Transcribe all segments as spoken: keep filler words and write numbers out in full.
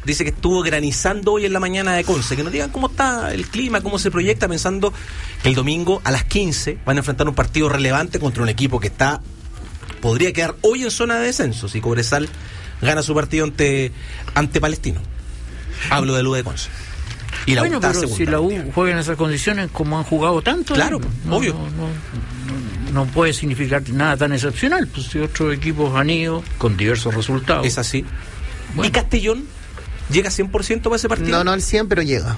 dice que estuvo granizando hoy en la mañana de Conce. Que nos digan cómo está el clima, cómo se proyecta, pensando que el domingo a las quince van a enfrentar un partido relevante contra un equipo que está podría quedar hoy en zona de descenso si Cobresal gana su partido ante, ante Palestino. Hablo de la U de Conce. Y la bueno, U está pero segunda, si la U juega en esas condiciones como han jugado tanto, claro, no, obvio. No, no, no, no puede significar nada tan excepcional, pues si otros equipos han ido con diversos resultados. Es así. Bueno. ¿Y Castellón llega cien por ciento para ese partido? No, no al cien, pero llega.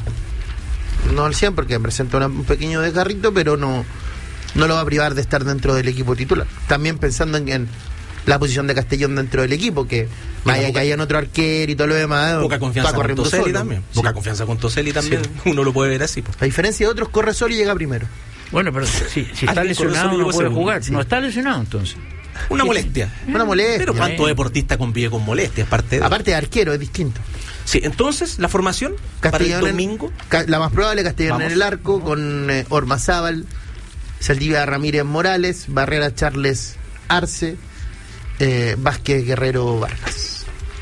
No al cien porque presenta una, un pequeño desgarrito, pero no, no lo va a privar de estar dentro del equipo titular. También pensando en, en la posición de Castellón dentro del equipo, que más allá que haya otro arquero y todo lo demás, poca confianza con Toselli también. Sí. Poca confianza con Toselli también, sí. Uno lo puede ver así. Pues. A diferencia de otros, corre solo y llega primero. Bueno, pero si, si está lesionado no puede segundo. jugar. Sí. No está lesionado entonces. Una molestia. Una molestia. Pero ¿cuánto deportista convive con molestias? Aparte de... Aparte de arquero, es distinto. Sí, entonces, la formación Castellón para el domingo. En, la más probable, Castellón Vamos. en el arco, con eh, Ormazábal, Saldivia Ramírez Morales, Barrera Charles Arce, eh, Vázquez Guerrero Vargas.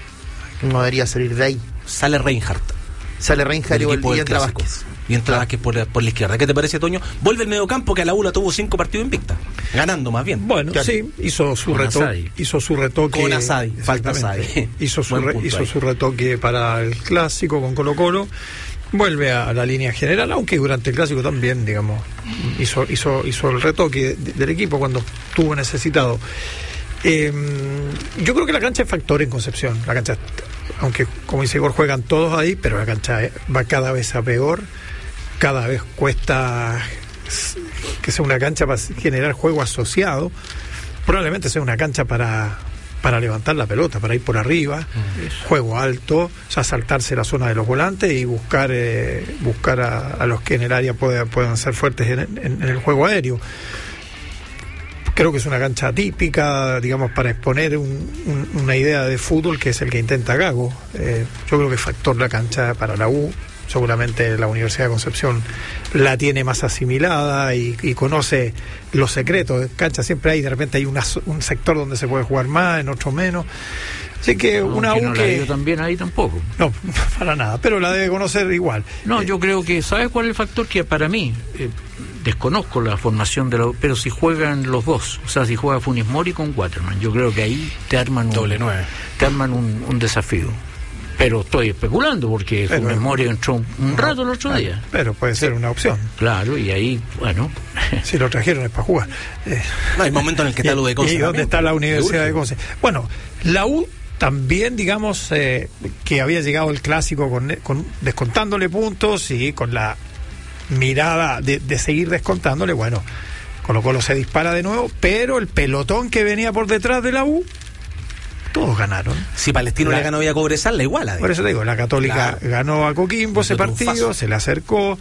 No debería salir de ahí. Sale Reinhardt. Sale Reinhardt y, y entra Vázquez. Y entra Vázquez por la, por la izquierda. ¿Qué te parece, Toño? Vuelve el mediocampo, que a la U la tuvo cinco partidos invicta. Ganando más bien. Bueno, claro. sí, hizo su retoque. Hizo su retoque. Con Asadi, falta Asadi. Hizo, su, re, hizo su retoque para el clásico con Colo Colo. Vuelve a la línea general, aunque durante el clásico también, digamos, hizo, hizo, hizo el retoque de, del equipo cuando estuvo necesitado. Eh, yo creo que la cancha es factor en Concepción. La cancha, aunque como dice Igor, juegan todos ahí, pero la cancha va cada vez a peor. Cada vez cuesta que sea una cancha para generar juego asociado. Probablemente sea una cancha para, para levantar la pelota, para ir por arriba, mm. juego alto, o sea, saltarse la zona de los volantes y buscar eh, buscar a, a los que en el área puedan, puedan ser fuertes en, en, en el juego aéreo. Creo que es una cancha típica, digamos, para exponer un, un, una idea de fútbol que es el que intenta Gago. Eh, yo creo que es factor la cancha para la U. Seguramente la Universidad de Concepción la tiene más asimilada y, y conoce los secretos de cancha. Siempre hay, de repente hay una, un sector donde se puede jugar más, en otro menos. Así que no, una que U no que... yo también ahí tampoco. No, para nada, pero la debe conocer igual. No, eh, yo creo que, ¿sabes cuál es el factor? Que para mí, eh, desconozco la formación de la U, pero si juegan los dos, o sea, si juega Funes Mori con Waterman, yo creo que ahí te arman un, doble nueve. Te arman un, un desafío. Pero estoy especulando porque pero, Funes Mori entró un, un rato el otro día. Pero puede ser una opción. Claro, y ahí, bueno. Si lo trajeron es para jugar. Eh, no, hay momento en el que está lo de Conce. ¿Y dónde está la Universidad de Conce? Bueno, la U también, digamos, eh, que había llegado el clásico con, con descontándole puntos y con la mirada de, de seguir descontándole. Bueno, Colo Colo se dispara de nuevo, pero el pelotón que venía por detrás de la U, todos ganaron. Si Palestino la, le ganó hoy a Cobresal, la iguala. Por eso te digo, la Católica claro. ganó a Coquimbo ese partido, triunfazo. Se le acercó,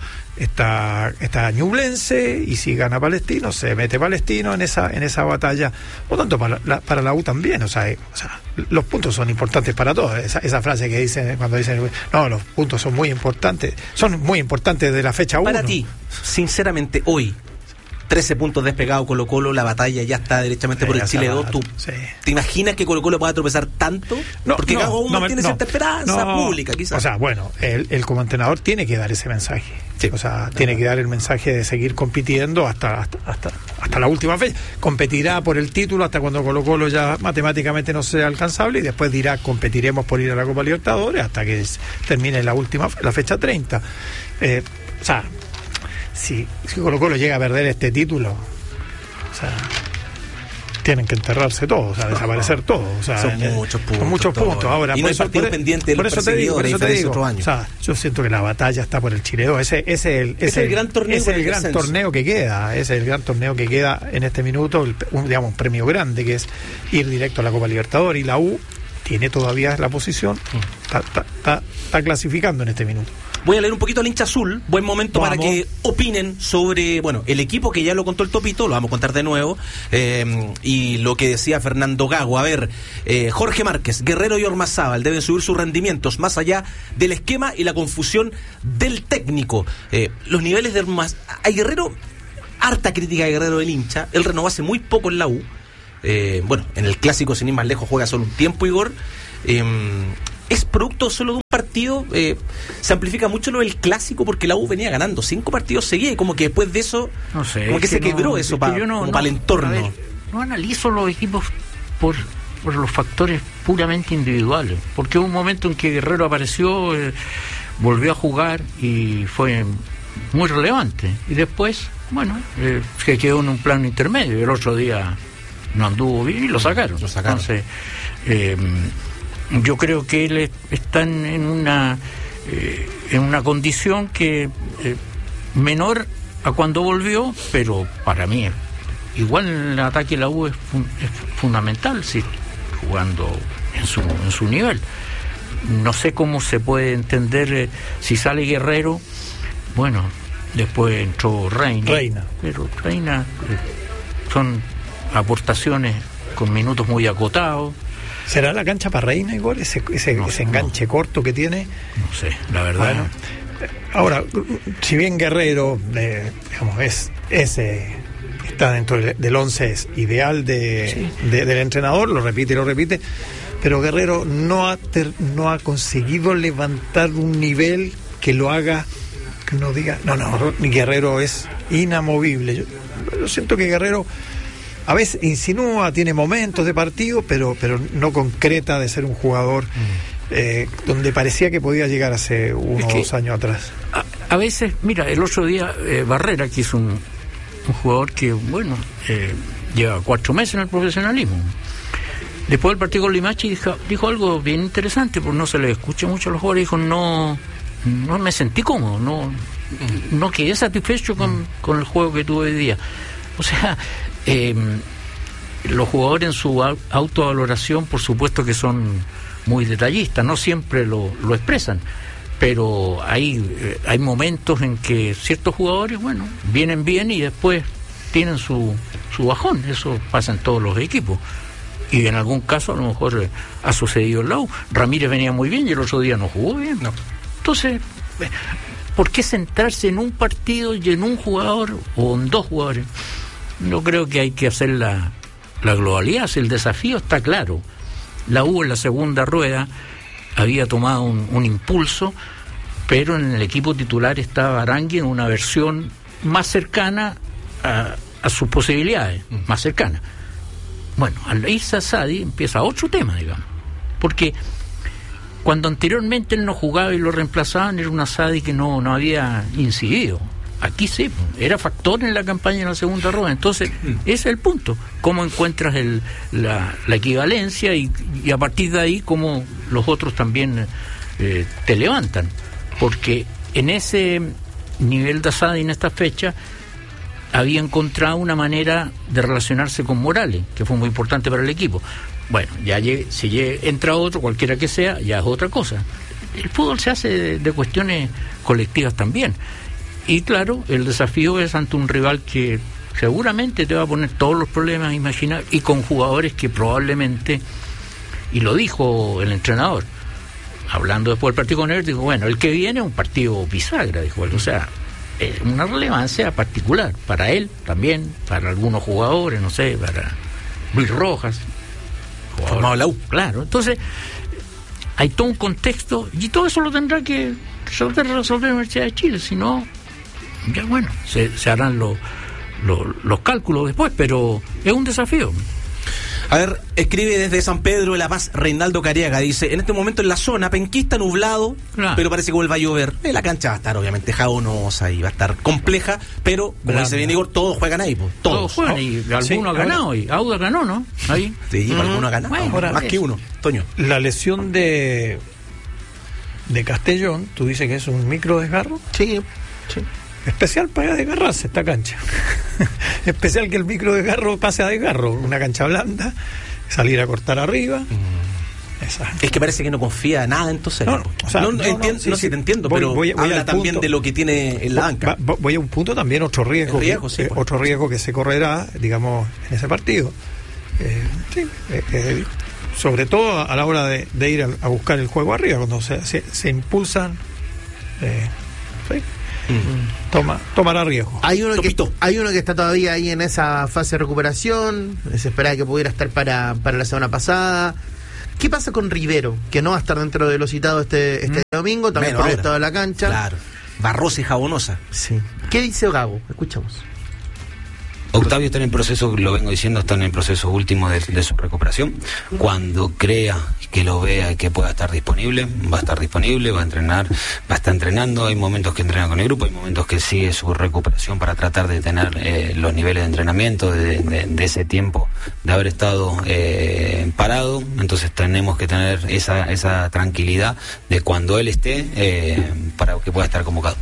está, está Ñublense, y si gana Palestino, se mete Palestino en esa en esa batalla. Por tanto, para la, para la U también, o sea, eh, o sea, los puntos son importantes para todos. Esa, esa frase que dicen cuando dicen, no, los puntos son muy importantes, son muy importantes de la fecha uno. Para ti, sinceramente, hoy, trece puntos despegados Colo Colo, la batalla ya está derechamente sí, por el Chile dos. ¿Tú sí. te imaginas que Colo Colo pueda tropezar tanto? No, porque no, Gago aún no, no tiene no, cierta esperanza no, pública, quizás. O sea, bueno, él, él como entrenador tiene que dar ese mensaje. Sí. O sea, tiene que dar el mensaje de seguir compitiendo hasta, hasta, hasta, hasta la última fecha. Competirá por el título hasta cuando Colo Colo ya matemáticamente no sea alcanzable, y después dirá competiremos por ir a la Copa Libertadores hasta que termine la última, la fecha treinta. Eh, o sea, si, si Colo Colo llega a perder este título, o sea, tienen que enterrarse todos, o sea, desaparecer todos. O sea, son en, muchos puntos. Son muchos puntos. Ahora, y no hay partido pendiente de por los eso te digo, por eso te digo, otro año. O sea, yo siento que la batalla está por el Chile dos. Ese, ese es el, ese es el gran torneo, ese es el gran torneo que queda. Ese es el gran torneo que queda en este minuto, el, un, digamos, un premio grande que es ir directo a la Copa Libertadores, y la U tiene todavía la posición, está, está, está, está clasificando en este minuto. Voy a leer un poquito al hincha azul. Buen momento vamos. Para que opinen sobre, bueno, el equipo que ya lo contó el Topito, lo vamos a contar de nuevo, eh, y lo que decía Fernando Gago. A ver, eh, Jorge Márquez, Guerrero y Ormazábal deben subir sus rendimientos más allá del esquema y la confusión del técnico. Eh, los niveles de Ormazábal... Hay Guerrero, harta crítica de Guerrero del hincha. Él renovó hace muy poco en la U. Eh, bueno, en el clásico, sin ir más lejos, juega solo un tiempo, Igor. Eh, ¿Es producto solo de un partido partido eh, se amplifica mucho lo del clásico porque la U venía ganando cinco partidos seguidos y como que después de eso no sé, como que, que se quebró no, eso para no, no, el entorno. Ver, no analizo los equipos por, por los factores puramente individuales, porque hubo un momento en que Guerrero apareció, eh, volvió a jugar y fue muy relevante, y después bueno, eh, se quedó en un plano intermedio y el otro día no anduvo bien y lo sacaron, lo sacaron. Entonces eh, yo creo que él está en una eh, en una condición que eh, menor a cuando volvió, pero para mí igual el ataque de la U es, fun- es fundamental, sí, jugando en su en su nivel. No sé cómo se puede entender eh, si sale Guerrero, bueno, después entró Reina, Reina. pero Reina eh, son aportaciones con minutos muy acotados. ¿Será la cancha para Reina igual? Ese, ese, No, ese enganche no. corto que tiene. No sé, la verdad. Bueno, ahora, si bien Guerrero, eh, digamos, es ese está dentro del, del once es ideal de, Sí. de- del entrenador, lo repite y lo repite, pero Guerrero no ha ter- no ha conseguido levantar un nivel que lo haga, que uno diga, no, no, Guerrero es inamovible. Yo, yo siento que Guerrero a veces insinúa, tiene momentos de partido, pero, pero no concreta de ser un jugador eh, donde parecía que podía llegar hace uno Es o que- dos años atrás. A, a veces, mira, el otro día eh, Barrera, que es un, un jugador que, bueno, eh, lleva cuatro meses en el profesionalismo. Después del partido con Limache dijo, dijo algo bien interesante, porque no se le escucha mucho a los jugadores, dijo, no, no me sentí cómodo, no, no quedé satisfecho con, con el juego que tuve hoy día. O sea, eh, los jugadores en su au- autovaloración, por supuesto que son muy detallistas, no siempre lo, lo expresan, pero hay, eh, hay momentos en que ciertos jugadores, bueno, vienen bien y después tienen su, su bajón. Eso pasa en todos los equipos. Y en algún caso a lo mejor eh, ha sucedido en la U. Ramírez venía muy bien y el otro día no jugó bien. No. Entonces, eh, ¿por qué centrarse en un partido y en un jugador o en dos jugadores? No creo que hay que hacer la, la globalidad. Si el desafío está claro. La U en la segunda rueda había tomado un, un impulso, pero en el equipo titular estaba Arangui en una versión más cercana a, a sus posibilidades, mm. más cercana. Bueno, al irse a Sadi empieza otro tema, digamos, porque cuando anteriormente él no jugaba y lo reemplazaban, era una Sadi que no, no había incidido. Aquí sí, era factor en la campaña en la segunda rueda. Entonces, ese es el punto. ¿Cómo encuentras el, la, la equivalencia y, y a partir de ahí cómo los otros también eh, te levantan? Porque en ese nivel de Asadi en esta fecha había encontrado una manera de relacionarse con Morales, que fue muy importante para el equipo. Bueno, ya llegue, si llegue, entra otro, cualquiera que sea, ya es otra cosa. El fútbol se hace de, de cuestiones colectivas también. Y claro, el desafío es ante un rival que seguramente te va a poner todos los problemas imaginables y con jugadores que probablemente, y lo dijo el entrenador, hablando después del partido con él, dijo, bueno, el que viene es un partido bisagra, dijo él, o sea, es una relevancia particular para él también, para algunos jugadores, no sé, para Luis Rojas, jugador, formado la U. Claro, entonces hay todo un contexto y todo eso lo tendrá que resolver, resolver la Universidad de Chile, si no, ya bueno, se, se harán los, los, los cálculos después, pero es un desafío. A ver, escribe desde San Pedro de La Paz Reinaldo Cariaga, dice, en este momento en la zona penquista nublado, Claro. pero parece que vuelva a llover. Eh, la cancha va a estar obviamente jabonosa y va a estar compleja, pero como Blanda. dice bien Igor, todos juegan ahí, pues, todos. Todos juegan y alguno Sí, ha ganado ahora- y Auda ganó, ¿no? Ahí. Sí, Mm. alguno ha ganado, Bueno, ahora, más eso. que uno, Toño. La lesión de de Castellón, tú dices que es un micro desgarro. Sí, sí. Especial para desgarrarse esta cancha. Especial que el micro desgarro pase a desgarro. Una cancha blanda, salir a cortar arriba. Esa. Es que parece que no confía nada entonces. No, no, o sea, no, no, entiendo, no, sí, no, sí. sí te entiendo, Voy- pero voy- voy habla al también punto. de lo que tiene en la banca. Va- va- voy a un punto también, otro riesgo, El riesgo, que, sí, eh, pues. otro riesgo que se correrá, digamos, en ese partido. Eh, sí, eh, eh, sobre todo a la hora de, de ir a, a buscar el juego arriba, cuando se, se, se impulsan, eh, sí, Mm. toma, tomará riesgo. Hay uno, que, Topito. hay uno que está todavía ahí en esa fase de recuperación. Se esperaba que pudiera estar para, para la semana pasada. ¿Qué pasa con Rivero? Que no va a estar dentro de lo citado este, este mm. domingo, también por el estado de la cancha. Claro, barrosa y jabonosa. Sí. ¿Qué dice Gago? Escuchamos. Octavio está en el proceso, lo vengo diciendo, está en el proceso último de, de su recuperación. Cuando crea que lo vea y que pueda estar disponible, va a estar disponible, va a entrenar, va a estar entrenando. Hay momentos que entrena con el grupo, hay momentos que sigue su recuperación para tratar de tener eh, los niveles de entrenamiento de, de, de ese tiempo de haber estado eh, parado. Entonces tenemos que tener esa, esa tranquilidad de cuando él esté eh, para que pueda estar convocado.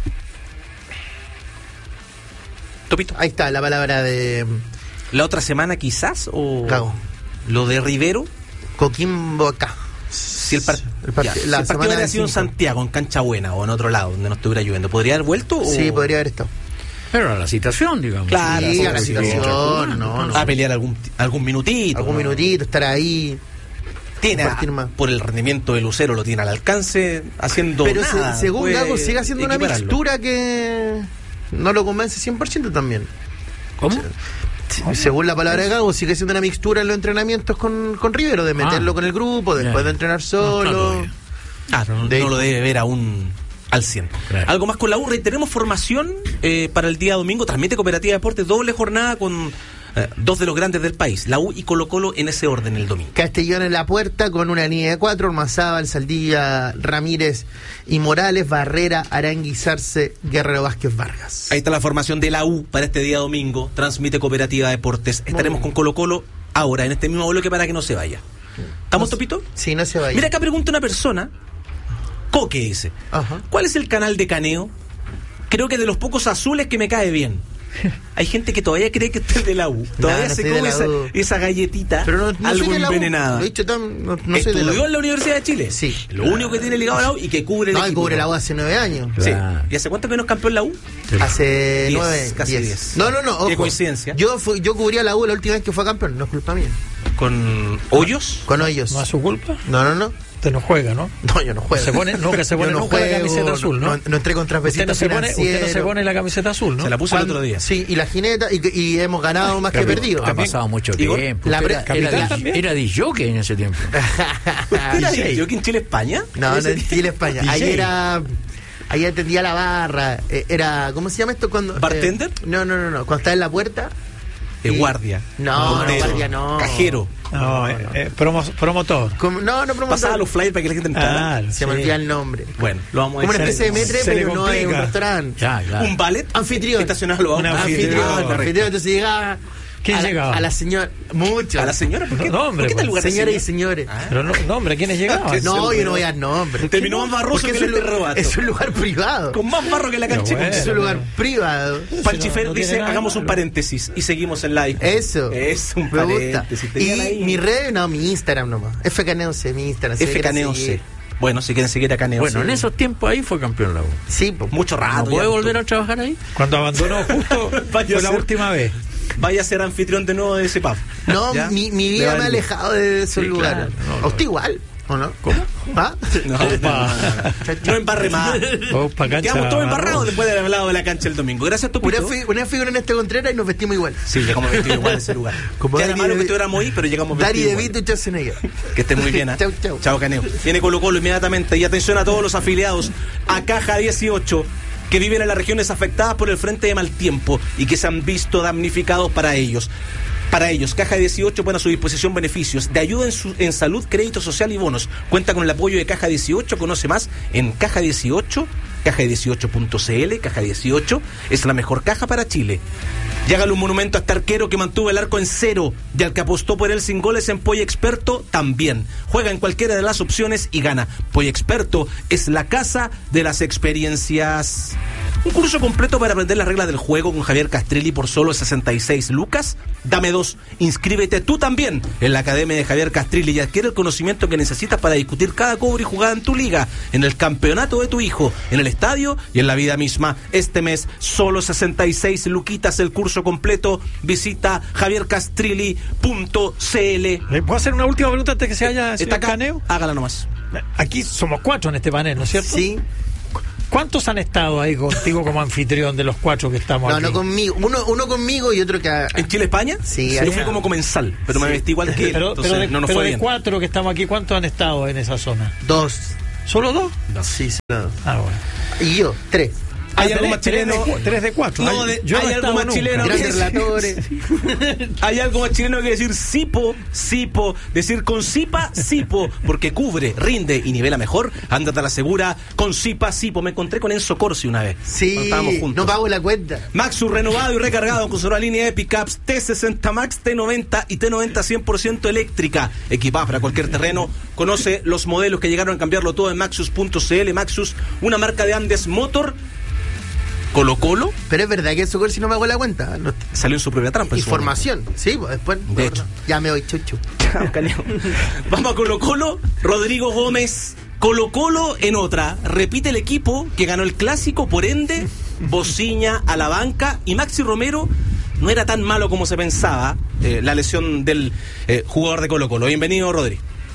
Topito. Ahí está la palabra de... ¿La otra semana quizás? ¿O Gago? ¿Lo de Rivero? Coquimbo acá. Si el, par... el, part... ya, la si el partido hubiera sido en Santiago, en cancha buena o en otro lado donde no estuviera lloviendo, ¿podría haber vuelto? O... Sí, podría haber estado. Pero a la citación, digamos. Claro, sí, a la citación, citación, no, no. A pelear algún, algún minutito. Algún ¿no? minutito, estar ahí. Tiene a, por el rendimiento de Lucero, lo tiene al alcance, haciendo Pero nada. Se, según Gago sigue haciendo una mixtura que no lo convence cien por ciento también. ¿Cómo? Sí, según la palabra de Gago, sigue siendo una mixtura en los entrenamientos con, con Rivero, de meterlo ah, con el grupo, después yeah. de entrenar solo. Ah, no, de, no lo debe ver aún al cien. Claro. Algo más con la U R. Tenemos formación eh, para el día domingo. Transmite Cooperativa Deportes, doble jornada con eh, dos de los grandes del país, la U y Colo Colo, en ese orden el domingo. Castellón en la puerta con una línea de cuatro: Ormazábal, Saldivia, Ramírez y Morales, Barrera, Aranguizarse, Guerrero, Vázquez, Vargas. Ahí está la formación de la U para este día domingo. Transmite Cooperativa Deportes. Estaremos con Colo Colo ahora, en este mismo bloque, para que no se vaya. ¿Estamos, no, Topito? Sí, no se vaya. Mira, acá pregunta una persona. Coque dice: Ajá. ¿Cuál es el canal de Caneo? Creo que de los pocos azules que me cae bien. Hay gente que todavía cree que este es de la U. Todavía no, no se come esa, esa galletita, pero no, no algo envenenada. Lo he dicho tan, no, no ¿Estudió soy de la U. en la Universidad de Chile? Sí. Lo único que tiene ligado a la U y que cubre el no, equipo. No, cubre la U hace nueve años. Sí. ¿Y hace cuánto que no es campeón la U? Sí. Hace diez, nueve, casi diez. diez. No, no, no, ojo. Qué coincidencia. Yo, fui, yo cubría la U la última vez que fue campeón, no es culpa mía. ¿Con Hoyos? Con Hoyos. ¿No es su culpa? No, no, no. Usted no juega, ¿no? No, yo no juego. Se pone, nunca se pone no nunca juego, la camiseta azul, ¿no? No, no entré con trapecitos usted no, se pone, usted no se pone la camiseta azul, ¿no? Se la puso el otro día. Sí, y la jineta, y, y hemos ganado más que perdido. Ha pasado mucho tiempo. La era, era, era disjockey en ese tiempo. ¿Era disjockey en Chile-España? No, no en Chile-España. Ahí era... Ahí atendía la barra. Era... ¿Cómo se llama esto cuando...? ¿Bartender? Eh, no, no, no, no. Cuando está en la puerta... Eh, guardia. No, no, guardia no. Cajero. No, eh, eh, promo, promotor. Como, no, no promotor. Pasaba los flyers para que la gente entrara. Ah, se sí. me olvida el nombre. Bueno, lo vamos a Como una especie de metre, pero no complica. Es un restaurante. Ya, ya. Un ballet anfitrión. Estacionado. Un anfitrión. Anfitrión. anfitrión. Entonces llegaba... ¿Quién a llegaba? La, a la señora. Mucho. ¿A la señora? ¿Por qué? No, hombre, ¿Por qué tal lugar? Señores y señores. Ah. Pero no, nombre, ¿quiénes llegaban? No, yo no voy a dar nombre. Terminó más barroso que el terremoto. Es un lugar privado. Con más barro que la cancha. Bueno, es un lugar bueno. privado. Panchifer no, no dice, hagamos nada, un paréntesis y seguimos en live. Eso. Es un me paréntesis. Gusta. Y ahí. Mi red, no, mi Instagram nomás. F K N O C, mi Instagram. F K N O C. Bueno, si quieren seguir a Caneo. Bueno, en esos tiempos ahí fue campeón la U. Sí, pues, mucho rato. ¿No puede volver a trabajar ahí? Cuando abandonó justo fue la última vez. Vaya a ser anfitrión de nuevo de ese pub. No, mi, mi vida me ha alejado de esos sí, lugares. Claro. No, no. ¿A usted igual? ¿O no? ¿Cómo? ¿Ah? No, no embarre más. Opa, cancha, quedamos todos embarrados después de haber hablado de la cancha el domingo. Gracias, Topito. Una figura en este Contreras y nos vestimos igual. Sí, llegamos vestidos igual en ese lugar. Como ya era malo que estuviéramos ahí, pero llegamos vestidos Dari De Vito y Schwarzenegger. Que esté muy bien. ¿eh? Chau, chau. Chao, Caneo. Viene Colo Colo inmediatamente. Y atención a todos los afiliados a Caja dieciocho, que viven en las regiones afectadas por el frente de mal tiempo y que se han visto damnificados para ellos. Para ellos, Caja dieciocho pone a su disposición beneficios de ayuda en, su, en salud, crédito social y bonos. Cuenta con el apoyo de Caja dieciocho. Conoce más en Caja dieciocho, caja dieciocho punto c l. Caja dieciocho es la mejor caja para Chile. Y hágale un monumento a este arquero que mantuvo el arco en cero y al que apostó por él sin goles en Poy Experto también. Juega en cualquiera de las opciones y gana. Poy Experto es la casa de las experiencias. Un curso completo para aprender las reglas del juego con Javier Castrilli por solo sesenta y seis lucas. Dame dos. Inscríbete tú también en la Academia de Javier Castrilli y adquiere el conocimiento que necesitas para discutir cada cobro y jugada en tu liga, en el campeonato de tu hijo, en el estadio y en la vida misma. Este mes, solo sesenta y seis luquitas el curso completo. Visita javier castrilli punto c l. ¿Le puedo hacer una última pregunta antes que se haya ¿Está acá? Caneo? Hágala nomás. Aquí somos cuatro en este panel, ¿no es cierto? Sí. ¿Cuántos han estado ahí contigo como anfitrión de los cuatro que estamos No, aquí? no conmigo. Uno, uno conmigo y otro que... a- ¿En Chile-España? Sí, Yo ahí- fui como comensal, pero me vestí igual que él, Pero, entonces pero de, no nos pero fue de bien. cuatro que estamos aquí, ¿cuántos han estado en esa zona? Dos. ¿Solo dos? Sí, sí, dos. Ah, bueno. Y yo, tres. ¿Hay Ah, algo tres- más tres chileno? de cu- tres de cuatro. No, Ay, de- yo no hay he algo estado más nunca. chileno que Grandes decir. relatores. Hay algo más chileno que decir sipo, sipo, decir con sipa, sipo, porque cubre, rinde y nivela mejor. Ándate a la segura con sipa, sipo. Me encontré con Enzo Corsi una vez. Sí, Cuando estábamos juntos. no pago la cuenta. Maxus renovado y recargado con su nueva línea de pickups T sesenta Max, T noventa y T noventa cien por ciento eléctrica, equipada para cualquier terreno. Conoce los modelos que llegaron a cambiarlo todo en maxus punto c l. Maxus, una marca de Andes Motor. Colo Colo Pero es verdad que eso si no pagó la cuenta. No- salió en su propia trampa. en su Información. Sí, pues después. De hecho. Ya me voy, chuchu. momento. Caleo. Vamos a Colo Colo. Rodrigo Gómez. Colo Colo en otra. Repite el equipo que ganó el clásico, por ende, Bociña a la banca. Y Maxi Romero no era tan malo como se pensaba. eh, la lesión del eh, jugador de Colo Colo. Bienvenido, Rodri.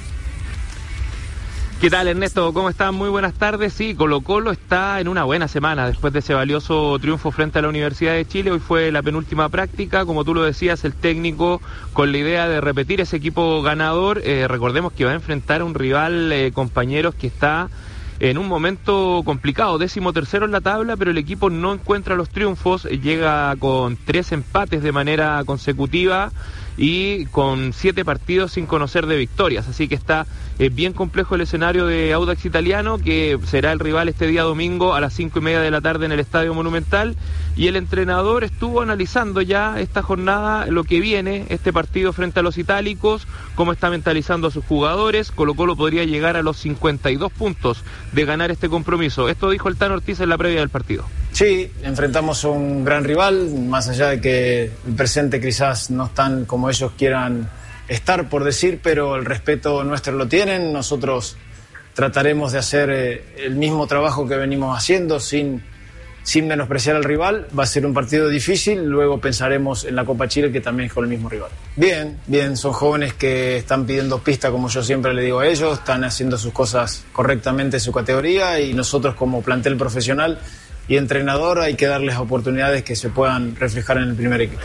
¿Qué tal, Ernesto? ¿Cómo están? Muy buenas tardes. Sí, Colo Colo está en una buena semana después de ese valioso triunfo frente a la Universidad de Chile. Hoy fue la penúltima práctica, como tú lo decías, el técnico con la idea de repetir ese equipo ganador. Eh, recordemos que va a enfrentar a un rival, eh, compañeros, que está en un momento complicado, décimo tercero en la tabla, pero el equipo no encuentra los triunfos, eh, llega con tres empates de manera consecutiva y con siete partidos sin conocer de victorias, así que está eh, bien complejo el escenario de Audax Italiano, que será el rival este día domingo a las cinco y media de la tarde en el Estadio Monumental, y el entrenador estuvo analizando ya esta jornada, lo que viene, este partido frente a los itálicos, cómo está mentalizando a sus jugadores. Colo Colo podría llegar a los cincuenta y dos puntos de ganar este compromiso. Esto dijo el Tano Ortiz en la previa del partido. Sí, enfrentamos a un gran rival, más allá de que el presente quizás no están como ellos quieran estar, por decir, pero el respeto nuestro lo tienen. Nosotros trataremos de hacer eh, el mismo trabajo que venimos haciendo sin, sin menospreciar al rival. Va a ser un partido difícil, luego pensaremos en la Copa Chile, que también es con el mismo rival. Bien, bien, son jóvenes que están pidiendo pista, como yo siempre le digo a ellos, están haciendo sus cosas correctamente en su categoría, y nosotros como plantel profesional y entrenador hay que darles oportunidades que se puedan reflejar en el primer equipo.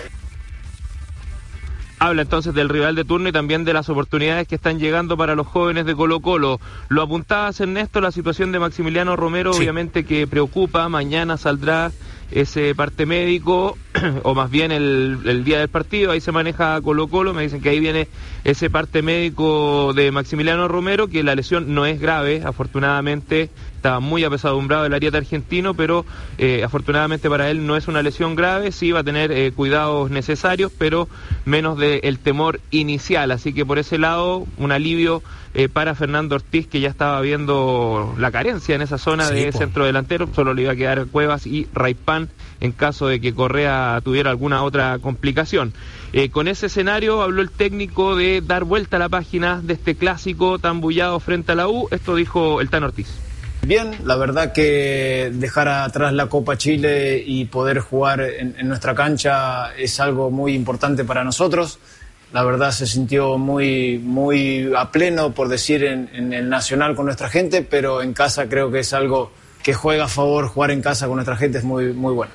Habla entonces del rival de turno y también de las oportunidades que están llegando para los jóvenes de Colo Colo. Lo apuntabas, Ernesto, la situación de Maximiliano Romero, sí, obviamente que preocupa. Mañana saldrá ese parte médico, o más bien el, el día del partido, ahí se maneja Colo Colo, me dicen que ahí viene ese parte médico de Maximiliano Romero, que la lesión no es grave, afortunadamente, estaba muy apesadumbrado el ariete argentino, pero eh, afortunadamente para él no es una lesión grave, sí va a tener eh, cuidados necesarios, pero menos del temor inicial, así que por ese lado, un alivio eh, para Fernando Ortiz, que ya estaba viendo la carencia en esa zona, sí, de po. centro delantero, solo le iba a quedar Cuevas y Raipán en caso de que Correa tuviera alguna otra complicación. Eh, con ese escenario habló el técnico de dar vuelta a la página de este clásico tan bullado frente a la U. Esto dijo el Tano Ortiz. Bien, la verdad que dejar atrás la Copa Chile y poder jugar en, en nuestra cancha es algo muy importante para nosotros. La verdad se sintió muy, muy a pleno, por decir, en, en el Nacional con nuestra gente, pero en casa creo que es algo que juega a favor. Jugar en casa con nuestra gente es muy, muy bueno.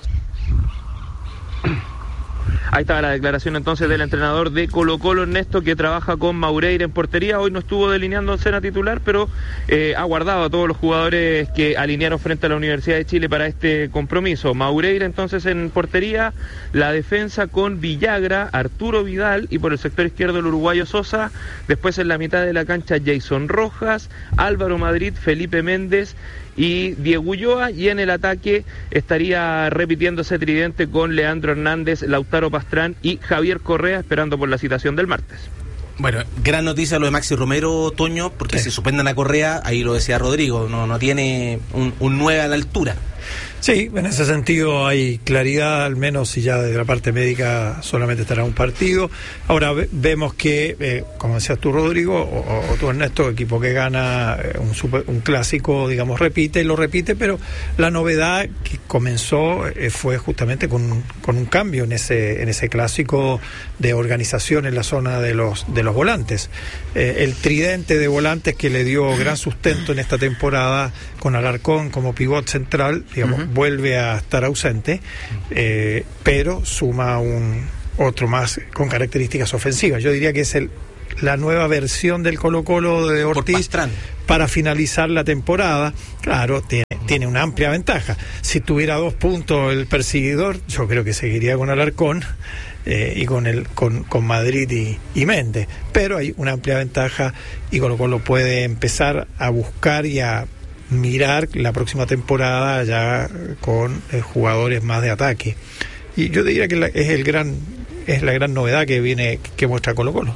Ahí estaba la declaración entonces del entrenador de Colo Colo, Ernesto, que trabaja con Maureira en portería. Hoy no estuvo delineando en escena titular, pero eh, ha guardado a todos los jugadores que alinearon frente a la Universidad de Chile para este compromiso. Maureira entonces en portería, la defensa con Villagra, Arturo Vidal, y por el sector izquierdo el uruguayo Sosa. Después en la mitad de la cancha Jason Rojas, Álvaro Madrid, Felipe Méndez y Diego Ulloa, y en el ataque estaría repitiendo ese tridente con Leandro Hernández, Lautaro Pastrán y Javier Correa, esperando por la citación del martes. Bueno, gran noticia lo de Maxi Romero, Toño, porque sí, si suspenden a Correa, ahí lo decía Rodrigo, no, no tiene un, un nueve a la altura. Sí, en ese sentido hay claridad, al menos si ya de la parte médica solamente estará un partido. Ahora ve, vemos que, eh, como decías tú, Rodrigo, o, o tú, Ernesto, equipo que gana un, super, un clásico, digamos, repite y lo repite, pero la novedad que comenzó eh, fue justamente con, con un cambio en ese, en ese clásico de organización en la zona de los, de los volantes. Eh, el tridente de volantes que le dio gran sustento en esta temporada, con Alarcón como pivot central, digamos, uh-huh. vuelve a estar ausente, eh, pero suma un otro más con características ofensivas. Yo diría que es el la nueva versión del Colo-Colo de Ortiz para finalizar la temporada. Claro, tiene, tiene una amplia ventaja. Si tuviera dos puntos el perseguidor, yo creo que seguiría con Alarcón eh, y con el con, con Madrid y, y Méndez, pero hay una amplia ventaja y Colo-Colo puede empezar a buscar y a mirar la próxima temporada ya con eh, jugadores más de ataque, y yo diría que la, es el gran es la gran novedad que viene que muestra Colo-Colo.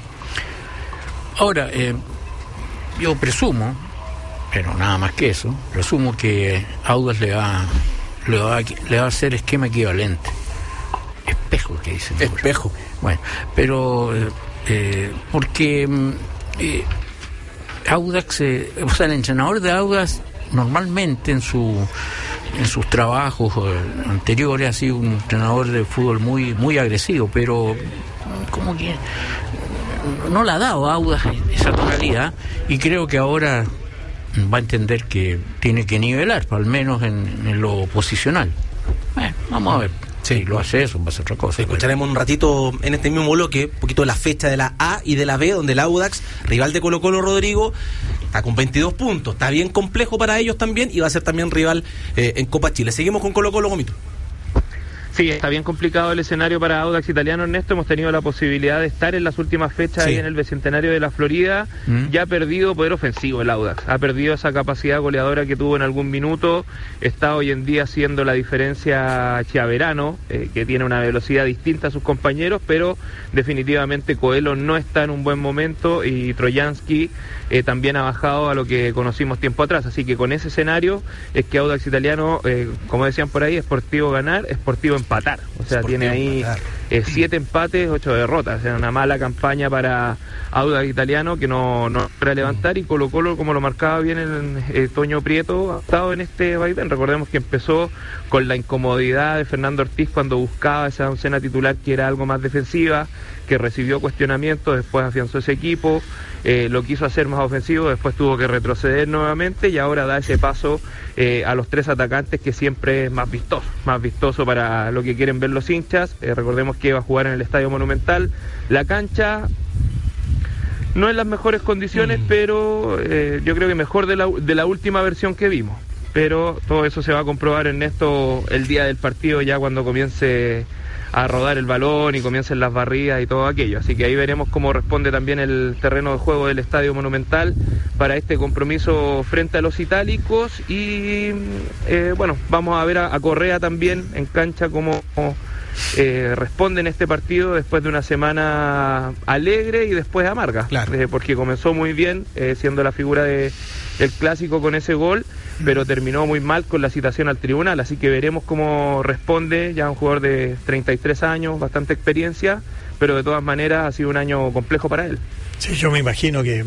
Ahora eh, yo presumo, pero nada más que eso, presumo que Audax le va le va a, le va a hacer esquema equivalente, espejo que dicen espejo ahora. Bueno, pero eh, eh, porque eh, Audax eh, o sea el entrenador de Audax normalmente en su en sus trabajos eh, anteriores ha sido un entrenador de fútbol muy muy agresivo, pero como que no le ha dado a Audax esa tonalidad, y creo que ahora va a entender que tiene que nivelar, al menos en, en lo posicional. Bueno, vamos a ver. Sí, si lo hace eso, va a ser otra cosa. Escucharemos pero... un ratito en este mismo bloque un poquito de la fecha de la A y de la B, donde el Audax, rival de Colo-Colo, Rodrigo, está con veintidós puntos, está bien complejo para ellos también, y va a ser también rival eh, en Copa Chile. Seguimos con Colo-Colo, Gomito. Sí, está bien complicado el escenario para Audax Italiano, Ernesto. Hemos tenido la posibilidad de estar en las últimas fechas sí. ahí en el Bicentenario de la Florida. Mm. Ya ha perdido poder ofensivo el Audax. Ha perdido esa capacidad goleadora que tuvo en algún minuto. Está hoy en día haciendo la diferencia Chiaverano, eh, que tiene una velocidad distinta a sus compañeros, pero definitivamente Coelho no está en un buen momento y Trojansky eh, también ha bajado a lo que conocimos tiempo atrás. Así que con ese escenario es que Audax Italiano, eh, como decían por ahí, es Sportivo ganar, Sportivo empatar, o sea, Sportivo tiene ahí eh, siete empates, ocho derrotas, o sea, una mala campaña para Audax Italiano que no, no logra levantar, y Colo-Colo, como lo marcaba bien el eh, Toño Prieto, ha estado en este vaivén. Recordemos que empezó con la incomodidad de Fernando Ortiz cuando buscaba esa oncena titular que era algo más defensiva, que recibió cuestionamientos, después afianzó ese equipo, eh, lo quiso hacer más ofensivo, después tuvo que retroceder nuevamente y ahora da ese paso eh, a los tres atacantes, que siempre es más vistoso, más vistoso para lo que quieren ver los hinchas. Eh, recordemos que va a jugar en el Estadio Monumental, la cancha no en las mejores condiciones, mm. pero eh, yo creo que mejor de la, de la última versión que vimos, pero todo eso se va a comprobar, Ernesto, el día del partido, ya cuando comience a rodar el balón y comiencen las barridas y todo aquello. Así que ahí veremos cómo responde también el terreno de juego del Estadio Monumental para este compromiso frente a los itálicos. Y eh, bueno, vamos a ver a, a Correa también en cancha cómo eh, responde en este partido después de una semana alegre y después amarga, claro. eh, porque comenzó muy bien eh, siendo la figura de el clásico con ese gol, pero terminó muy mal con la citación al tribunal, así que veremos cómo responde. Ya un jugador de treinta y tres años, bastante experiencia, pero de todas maneras ha sido un año complejo para él. Sí, yo me imagino que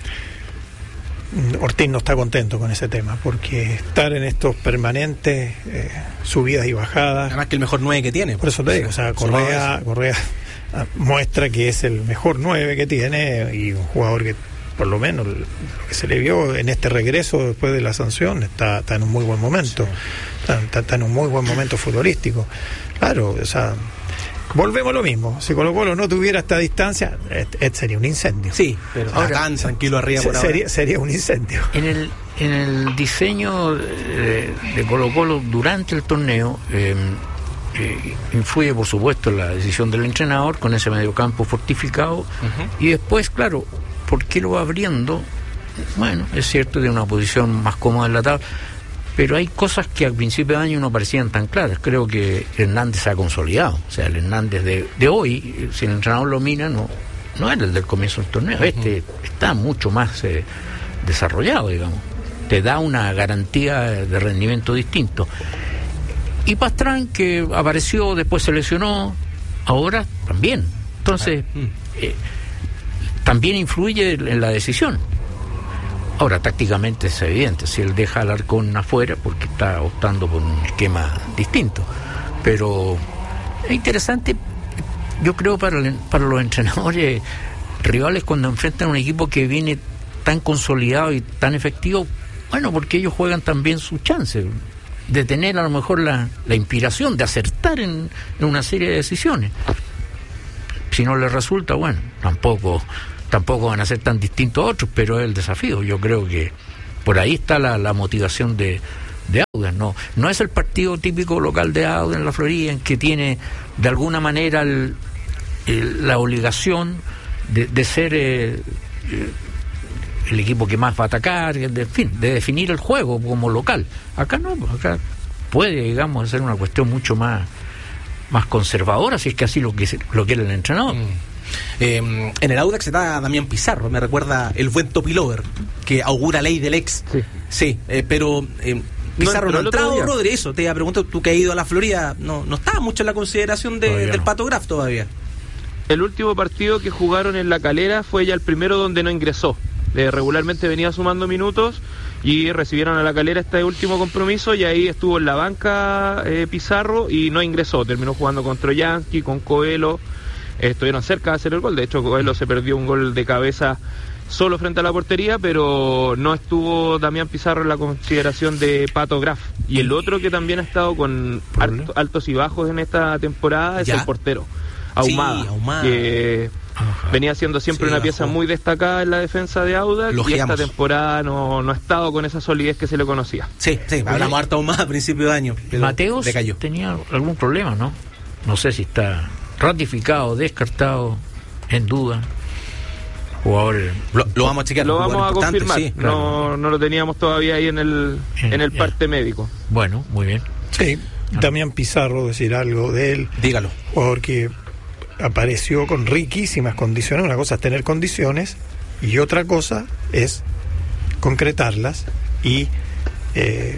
Ortiz no está contento con ese tema, porque estar en estos permanentes eh, subidas y bajadas, además que el mejor nueve que tiene, por eso te digo, o sea, Correa, Correa muestra que es el mejor nueve que tiene, y un jugador que por lo menos lo que se le vio en este regreso después de la sanción está, está en un muy buen momento, está, está, está en un muy buen momento futbolístico. Claro, o sea, volvemos a lo mismo. Si Colo-Colo no tuviera esta distancia, este sería un incendio. Sí, pero ahora tan tranquilo arriba por sería, ahora. Sería un incendio. En el en el diseño de, de Colo-Colo durante el torneo eh, eh, influye, por supuesto, la decisión del entrenador con ese mediocampo fortificado, uh-huh. y después, claro, ¿por qué lo va abriendo? Bueno, es cierto, de una posición más cómoda en la tabla, pero hay cosas que al principio de año no parecían tan claras. Creo que Hernández se ha consolidado, o sea, el Hernández de, de hoy, si el entrenador lo mira, no, no era el del comienzo del torneo. Uh-huh. Este está mucho más eh, desarrollado, digamos, te da una garantía de rendimiento distinto. y Pastrán, que apareció, después se lesionó, ahora también. Entonces, eh, también influye en la decisión. Ahora, tácticamente es evidente, si él deja al Alarcón afuera, porque está optando por un esquema distinto. Pero es interesante, yo creo, para, el, para los entrenadores rivales cuando enfrentan un equipo que viene tan consolidado y tan efectivo, bueno, porque ellos juegan también sus chances de tener a lo mejor la, la inspiración de acertar en, en una serie de decisiones. Si no les resulta, bueno, tampoco tampoco van a ser tan distintos a otros, pero es el desafío. Yo creo que por ahí está la, la motivación de, de Audax. No, no es el partido típico local de Audax en la Florida, en que tiene de alguna manera el, el, la obligación de, de ser eh, el equipo que más va a atacar, de, en fin, de definir el juego como local. Acá no, acá puede, digamos, ser una cuestión mucho más más conservadora, si es que así lo que lo quiere el entrenador. Mm. Eh, en el Audax está Damián Pizarro, me recuerda el buen Topilover, que augura ley del ex. Sí, sí eh, pero eh, Pizarro no ha entrado, Rodri, eso te iba a preguntar, tú que has ido a la Florida, no, no está mucho en la consideración de, del no. Pato Graf todavía. El último partido que jugaron en La Calera fue ya el primero donde no ingresó. Eh, regularmente venía sumando minutos y recibieron a La Calera este último compromiso y ahí estuvo en la banca eh, Pizarro y no ingresó, terminó jugando con Troyansky, con Coelho, eh, estuvieron cerca de hacer el gol, de hecho Coelho se perdió un gol de cabeza solo frente a la portería, pero no estuvo Damián Pizarro en la consideración de Pato Graf. Y el otro que también ha estado con alto, altos y bajos en esta temporada es ¿Ya? el portero Ahumada, sí, Ahumada. que Ajá. venía siendo siempre sí, una pieza bajó. muy destacada en la defensa de Audax y esta temporada no, no ha estado con esa solidez que se le conocía. Sí, sí, hablamos harto Ahumada a principio de año. Mateos tenía algún problema, ¿no? No sé si está ratificado, descartado, en duda. Jugador, lo, lo vamos a chequear. Lo vamos a confirmar. Sí, claro. no, no lo teníamos todavía ahí en el, en, en el ya. parte médico. Bueno, muy bien. Sí, Damián Pizarro, decir algo de él. Dígalo. Jugador que apareció con riquísimas condiciones. Una cosa es tener condiciones y otra cosa es concretarlas y eh,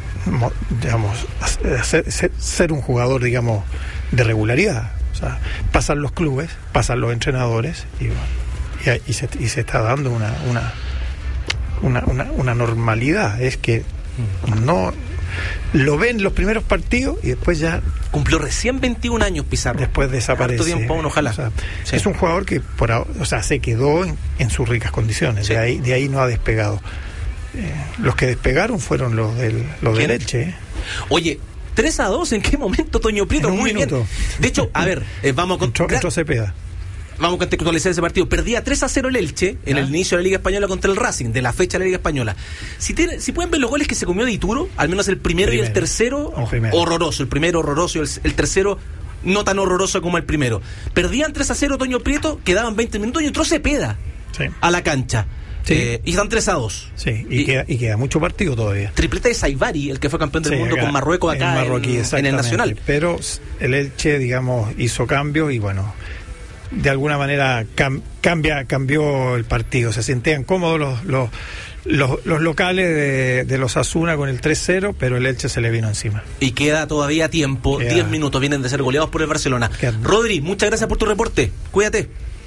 digamos hacer, ser, ser un jugador, digamos, de regularidad. O sea, pasan los clubes, pasan los entrenadores y, y, y, se, y se está dando una una, una una una normalidad. Es que no lo ven los primeros partidos y después ya cumplió recién veintiún años Pizarro. Después desaparece. Tiempo, ojalá. O sea, sí. Es un jugador que por o sea, se quedó en, en sus ricas condiciones. Sí. De ahí de ahí no ha despegado. Eh, los que despegaron fueron los del los del Elche. ¿eh? Oye, tres a dos, ¿en qué momento Toño Prieto? Muy minuto. bien. De hecho, a ver, eh, vamos con entró, entró Cepeda. Vamos a contextualizar ese partido. Perdía tres a cero el Elche en ¿Ah? el inicio de la Liga Española contra el Racing, de la fecha de la Liga Española. Si, tiene, si pueden ver los goles que se comió de Dituro, al menos el primero, primero. y el tercero, el primero. horroroso. El primero horroroso y el, el tercero no tan horroroso como el primero. Perdían tres a cero Toño Prieto, quedaban veinte minutos y entró Cepeda sí. a la cancha. Sí. Eh, y están tres a dos. Sí, y, y, queda, y queda mucho partido todavía. Tripleta de Saibari, el que fue campeón del sí, mundo acá, con Marruecos acá en, Marroquí, en, en el Nacional. Pero el Elche, digamos, hizo cambios y bueno, de alguna manera cam, cambia cambió el partido. Se sentían cómodos los los, los, los locales de, de los Asuna con el tres cero, pero el Elche se le vino encima. Y queda todavía tiempo, queda, diez minutos, vienen de ser goleados por el Barcelona. Queda, Rodri, muchas gracias por tu reporte. Cuídate.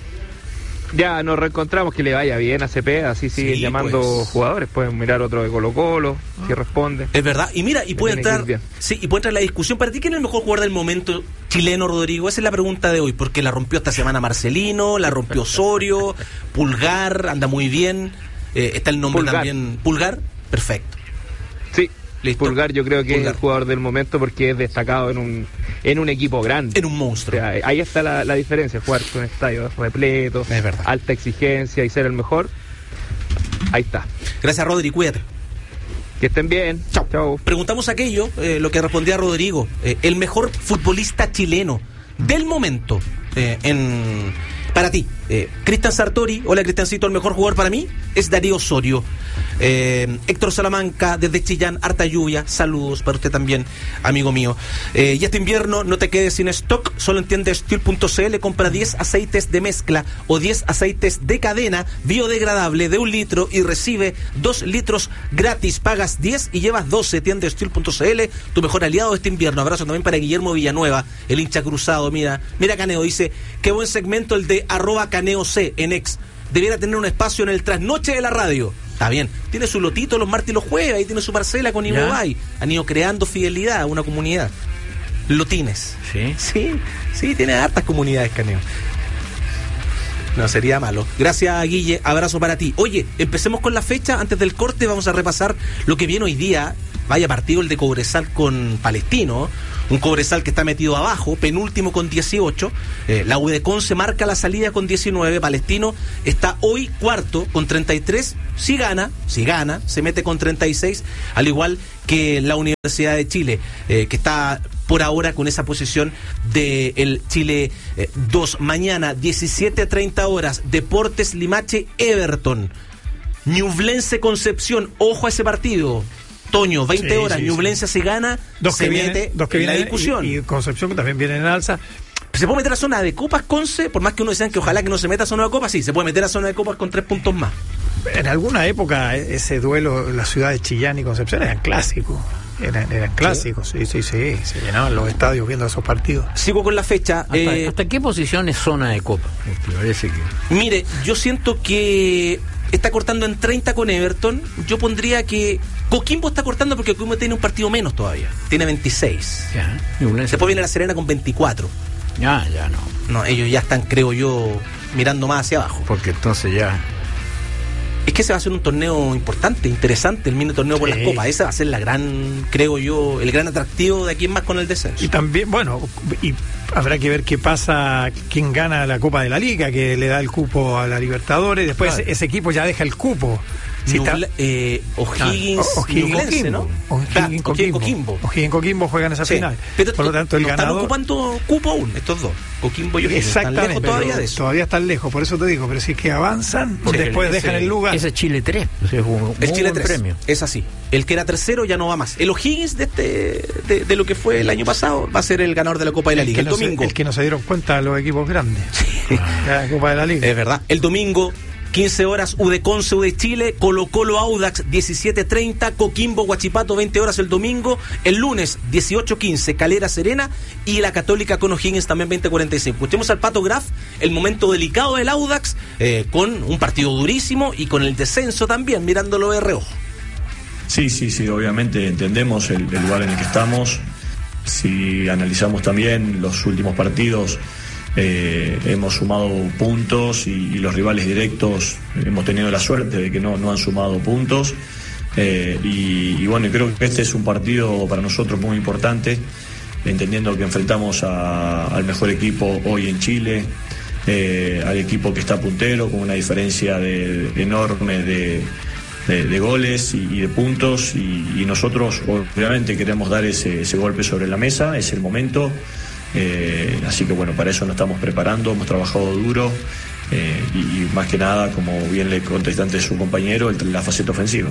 Ya nos reencontramos, que le vaya bien a Cepeda, así siguen sí, llamando pues. jugadores, pueden mirar otro de Colo Colo, ah. si responde. Es verdad, y mira, y puede entrar, sí, y puede entrar la discusión. ¿Para ti quién es el mejor jugador del momento chileno, Rodrigo? Esa es la pregunta de hoy, porque la rompió esta semana Marcelino, la rompió Osorio, Pulgar, anda muy bien, eh, está el nombre Pulgar. también, Pulgar, perfecto. Sí. Listo. Pulgar yo creo que Pulgar. es el jugador del momento porque es destacado en un en un equipo grande. En un monstruo. O sea, ahí está la, la diferencia, jugar con un estadio repleto, es verdad. alta exigencia y ser el mejor. Ahí está. Gracias, Rodri, cuídate. Que estén bien. Chao. Chao. Preguntamos aquello, eh, lo que respondía Rodrigo, eh, el mejor futbolista chileno del momento eh, en para ti. Eh, Cristian Sartori, hola Cristiancito, el mejor jugador para mí es Darío Osorio. Eh, Héctor Salamanca, desde Chillán, harta lluvia, saludos para usted también, amigo mío. Eh, y este invierno no te quedes sin stock, solo en tienda steel punto c l, compra diez aceites de mezcla o diez aceites de cadena biodegradable de un litro y recibe dos litros gratis, pagas diez y llevas doce. Tienda steel punto c l, tu mejor aliado este invierno. Abrazo también para Guillermo Villanueva, el hincha cruzado. Mira, mira Caneo, dice, qué buen segmento el de arroba Caneo C en ex. Debiera tener un espacio en el trasnoche de la radio. Está bien, tiene su lotito los martes y los jueves, ahí tiene su parcela con Ivo Bay. Han ido creando fidelidad a una comunidad. Lotines. Sí. Sí, sí, tiene hartas comunidades, Caneo. No sería malo. Gracias, Guille, abrazo para ti. Oye, empecemos con la fecha. Antes del corte vamos a repasar lo que viene hoy día. Vaya partido el de Cobresal con Palestino. Un Cobresal que está metido abajo, penúltimo con dieciocho. Eh, la U D Conce marca la salida con diecinueve. Palestino está hoy cuarto con treinta y tres. Si gana, si gana, se mete con treinta y seis. Al igual que la Universidad de Chile, eh, que está por ahora con esa posición de el Chile eh, dos. Mañana, diecisiete treinta horas, Deportes Limache, Everton. Ñublense Concepción, ojo a ese partido. Toño, veinte sí, horas, sí, Ñublense sí. Si gana, dos se que mete vienen, dos que en vienen, la discusión. Y, y Concepción también viene en alza. ¿Se puede meter a zona de copas, Conce? Por más que uno decían que ojalá que no se meta a zona de copas, sí, se puede meter a zona de copas con tres puntos más. En alguna época ese duelo, la ciudad de Chillán y Concepción eran clásicos. Eran, eran clásicos, sí, sí, sí. Se llenaban los estadios viendo esos partidos. Sigo con la fecha. ¿Hasta, eh, ¿hasta qué posición es zona de copa? Me parece que... Mire, yo siento que está cortando en treinta con Everton. Yo pondría que Coquimbo está cortando porque Coquimbo tiene un partido menos todavía. Tiene veintiséis. Ya. Después viene La Serena con veinticuatro. Ya, ya no. No, ellos ya están, creo yo, mirando más hacia abajo. Porque entonces ya... Es que ese va a ser un torneo importante, interesante, el mini torneo por sí. Las copas. Ese va a ser la gran, creo yo, el gran atractivo de aquí en más con el descenso. Y también, bueno, y habrá que ver qué pasa, quién gana la Copa de la Liga, que le da el cupo a la Libertadores. Después claro. ese, ese equipo ya deja el cupo. Si Nubla, eh, O'Higgins, ah, O'Higgins, ¿no? O'Higgins Coquimbo. Coquimbo. O'Higgins Coquimbo juegan esa sí. final. Pero por lo tanto, el no ganador... están ocupando cupo aún, estos dos. Coquimbo y O'Higgins. Exactamente. Están lejos todavía de eso. Todavía están lejos, por eso te digo. Pero si es que avanzan, porque después ese, dejan el lugar. Ese es Chile tres. O sea, es un, el Chile tres. Premio. Es así. El que era tercero ya no va más. El O'Higgins de este de, de lo que fue el año pasado va a ser el ganador de la Copa de la Liga. El, el domingo. Se, el que no se dieron cuenta los equipos grandes. Sí. La Copa de la Liga. Es verdad. El domingo... quince horas, U D Conce, U D Chile, Colo Colo Audax, diecisiete treinta, Coquimbo Huachipato, veinte horas el domingo, el lunes, dieciocho quince, Calera Serena y la Católica con O'Higgins también veinte cuarenta y cinco. Escuchemos al Pato Graf, el momento delicado del Audax, eh, con un partido durísimo y con el descenso también, mirándolo de reojo. Sí, sí, sí, obviamente entendemos el, el lugar en el que estamos. Si analizamos también los últimos partidos, Eh, hemos sumado puntos y, y los rivales directos hemos tenido la suerte de que no, no han sumado puntos eh, y, y bueno, creo que este es un partido para nosotros muy importante, entendiendo que enfrentamos a, al mejor equipo hoy en Chile, eh, al equipo que está puntero con una diferencia de, de enorme de, de, de goles y, y de puntos y, y nosotros obviamente queremos dar ese, ese golpe sobre la mesa, es el momento. Eh, así que bueno, para eso nos estamos preparando, hemos trabajado duro eh, y, y más que nada, como bien le contesté antes su compañero, el, la faceta ofensiva.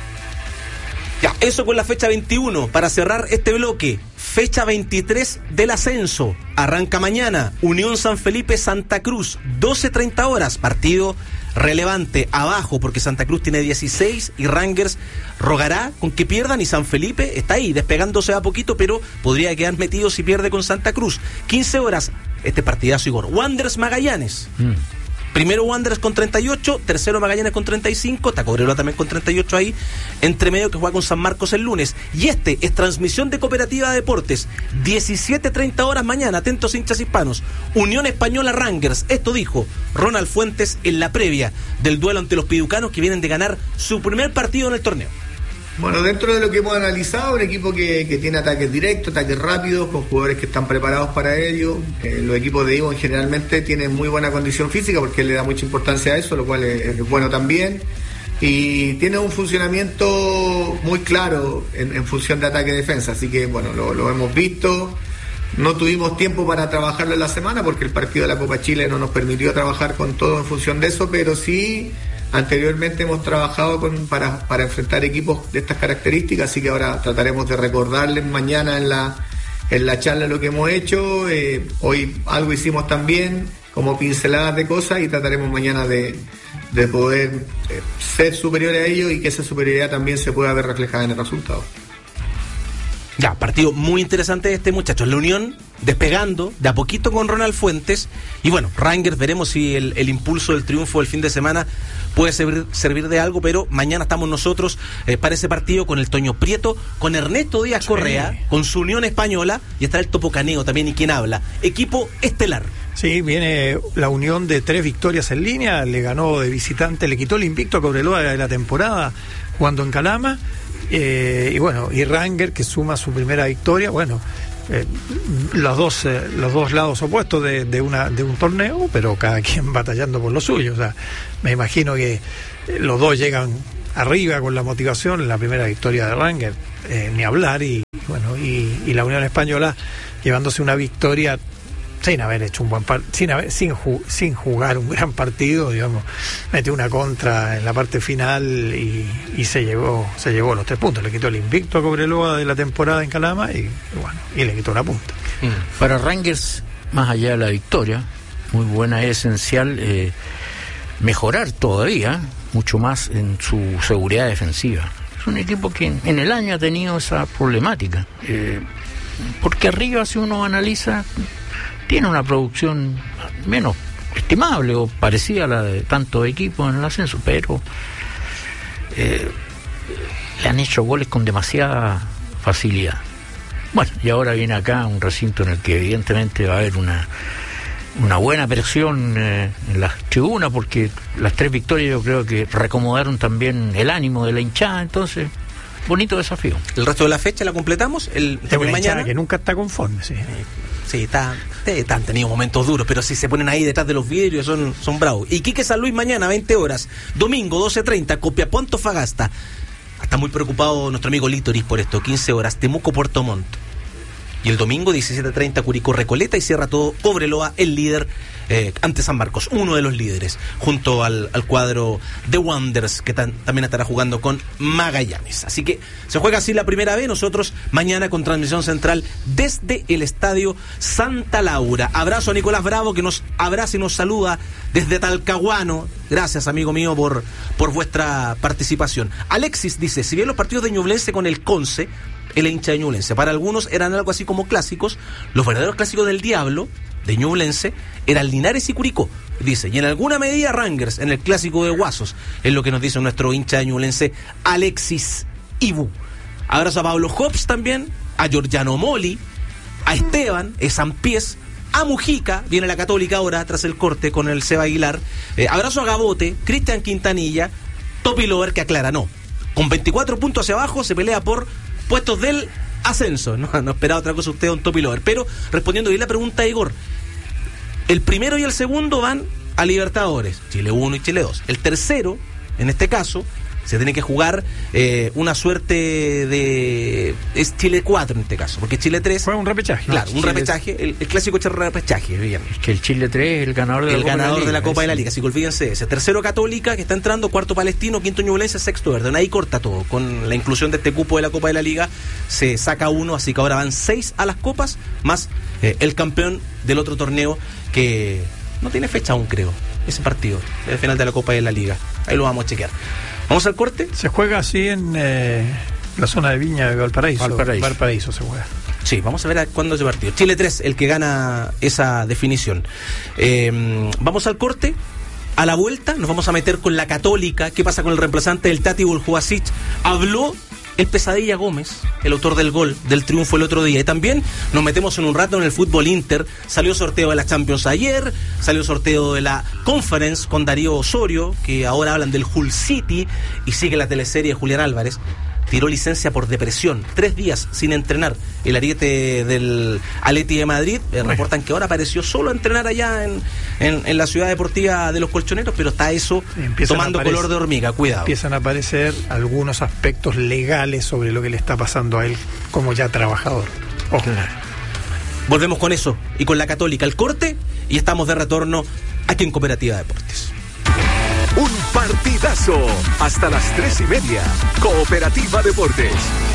Ya, eso con la fecha veintiuno. Para cerrar este bloque, fecha veintitrés del ascenso. Arranca mañana, Unión San Felipe Santa Cruz, doce treinta horas, partido relevante abajo porque Santa Cruz tiene dieciséis y Rangers rogará con que pierdan y San Felipe está ahí despegándose a poquito, pero podría quedar metido si pierde con Santa Cruz. quince horas, este partidazo Igor. Wanderers Magallanes. Mm. Primero Wanderers con treinta y ocho, tercero Magallanes con treinta y cinco, Tacobrelo también con treinta y ocho ahí, entre medio que juega con San Marcos el lunes. Y este es transmisión de Cooperativa de Deportes, diecisiete treinta horas mañana, atentos hinchas hispanos, Unión Española Rangers. Esto dijo Ronald Fuentes en la previa del duelo ante los piducanos que vienen de ganar su primer partido en el torneo. Bueno, dentro de lo que hemos analizado, un equipo que, que tiene ataques directos, ataques rápidos, con jugadores que están preparados para ello. Eh, los equipos de Ivo generalmente tienen muy buena condición física porque él le da mucha importancia a eso, lo cual es, es bueno también. Y tiene un funcionamiento muy claro en, en función de ataque y defensa, así que bueno, lo, lo hemos visto. no tuvimos tiempo para trabajarlo en la semana porque el partido de la Copa Chile no nos permitió trabajar con todo en función de eso, pero sí anteriormente hemos trabajado con, para, para enfrentar equipos de estas características, así que ahora trataremos de recordarles mañana en la, en la charla lo que hemos hecho. Eh, hoy algo hicimos también, como pinceladas de cosas, y trataremos mañana de, de poder eh, ser superiores a ellos y que esa superioridad también se pueda ver reflejada en el resultado. Ya, partido muy interesante este, muchachos. La Unión despegando de a poquito con Ronald Fuentes. Y bueno, Rangers, veremos si el, el impulso del triunfo del fin de semana puede servir, servir de algo, pero mañana estamos nosotros eh, para ese partido con el Toño Prieto, con Ernesto Díaz sí. Correa, con su Unión Española, y está el Topo Caneo también, y quien habla. Equipo estelar. Sí, viene la Unión de tres victorias en línea, le ganó de visitante, le quitó el invicto a Cobreloa de la temporada, jugando en Calama. Eh, y bueno, y Rangers, que suma su primera victoria, bueno, eh, los dos eh, los dos lados opuestos de, de una de un torneo, pero cada quien batallando por lo suyo. O sea, me imagino que los dos llegan arriba con la motivación. En la primera victoria de Rangers, eh, ni hablar, y bueno, y, y la Unión Española llevándose una victoria sin haber hecho un buen partido, sin haber, sin, ju- sin jugar un gran partido, digamos, metió una contra en la parte final y, y se llevó se llevó los tres puntos, le quitó el invicto a Cobreloa de la temporada en Calama y, y bueno, y le quitó la punta. Mm. Para Rangers, más allá de la victoria, muy buena, es esencial eh, mejorar todavía mucho más en su seguridad defensiva. Es un equipo que en, en el año ha tenido esa problemática, eh, porque arriba, si uno analiza, tiene una producción menos estimable o parecida a la de tantos equipos en el ascenso, pero eh, le han hecho goles con demasiada facilidad. Bueno, y ahora viene acá un recinto en el que evidentemente va a haber una una buena presión eh, en las tribunas, porque las tres victorias yo creo que reacomodaron también el ánimo de la hinchada, entonces bonito desafío. El resto de la fecha la completamos el también mañana, que nunca está conforme, sí. Sí, está, está, han tenido momentos duros, pero si se ponen ahí detrás de los vidrios son, son bravos. Iquique San Luis mañana, veinte horas. Domingo, doce treinta, Copiapó Antofagasta. Está muy preocupado nuestro amigo Litoris por esto. quince horas, Temuco Puerto Montt. Y el domingo, diecisiete treinta, Curicó Recoleta, y cierra todo Cobreloa, el líder eh, ante San Marcos, uno de los líderes, junto al, al cuadro de Wanderers, que tan, también estará jugando con Magallanes. Así que se juega así la primera vez. Nosotros mañana con transmisión central desde el Estadio Santa Laura. Abrazo a Nicolás Bravo, que nos abraza y nos saluda desde Talcahuano. Gracias, amigo mío, por, por vuestra participación. Alexis dice, si bien los partidos de Ñublense con el Conce, el hincha de Ñublense, para algunos eran algo así como clásicos, los verdaderos clásicos del diablo de Ñublense eran Linares y Curicó, dice, y en alguna medida Rangers en el clásico de Guasos, es lo que nos dice nuestro hincha de Ñublense, Alexis Ibu. Abrazo a Pablo Hobbs también, a Giorgiano Moli, a Esteban, a San Pies, a Mujica, viene la Católica ahora tras el corte con el Seba Aguilar, eh, abrazo a Gabote, Cristian Quintanilla, Topi Lover, que aclara, no, con veinticuatro puntos hacia abajo se pelea por puestos del ascenso. No, no esperaba otra cosa usted, don Topi Lover. Pero respondiendo bien la pregunta de Igor, el primero y el segundo van a Libertadores, Chile uno y Chile dos. El tercero, en este caso, se tiene que jugar eh, una suerte de... es Chile cuatro en este caso, porque Chile tres... Fue un repechaje. Claro, no, un Chile repechaje, el, el clásico repechaje, bien. Es que el Chile tres es el ganador de la el Copa ganador de la Liga, de la Copa de la ese. Liga, así que olvídense ese. Tercero Católica, que está entrando, cuarto Palestino, quinto Ñublense, sexto Verde. Ahí corta todo. Con la inclusión de este cupo de la Copa de la Liga se saca uno, así que ahora van seis a las copas, más eh, el campeón del otro torneo que no tiene fecha aún, creo, ese partido, el final de la Copa de la Liga. Ahí lo vamos a chequear. ¿Vamos al corte? Se juega así en eh, la zona de Viña de Valparaíso. Valparaíso. Valparaíso se juega. Sí, vamos a ver a cuándo es el partido. Chile tres, el que gana esa definición. Eh, vamos al corte. A la vuelta nos vamos a meter con la Católica. ¿Qué pasa con el reemplazante del Tati Buljuasic? Habló el Pesadilla Gómez, el autor del gol del triunfo el otro día. Y también nos metemos en un rato en el fútbol Inter. Salió sorteo de la Champions ayer, salió sorteo de la Conference con Darío Osorio, que ahora hablan del Hull City, y sigue la teleserie de Julián Álvarez. Tiró licencia por depresión, tres días sin entrenar. El ariete del Atleti de Madrid, eh, reportan que ahora apareció solo a entrenar allá en, en, en la ciudad deportiva de los Colchoneros, pero está eso tomando color de hormiga, cuidado. Empiezan a aparecer algunos aspectos legales sobre lo que le está pasando a él como ya trabajador. Ojo. Claro. Volvemos con eso y con la Católica al corte y estamos de retorno aquí en Cooperativa Deportes. Un partidazo hasta las tres y media. Cooperativa Deportes.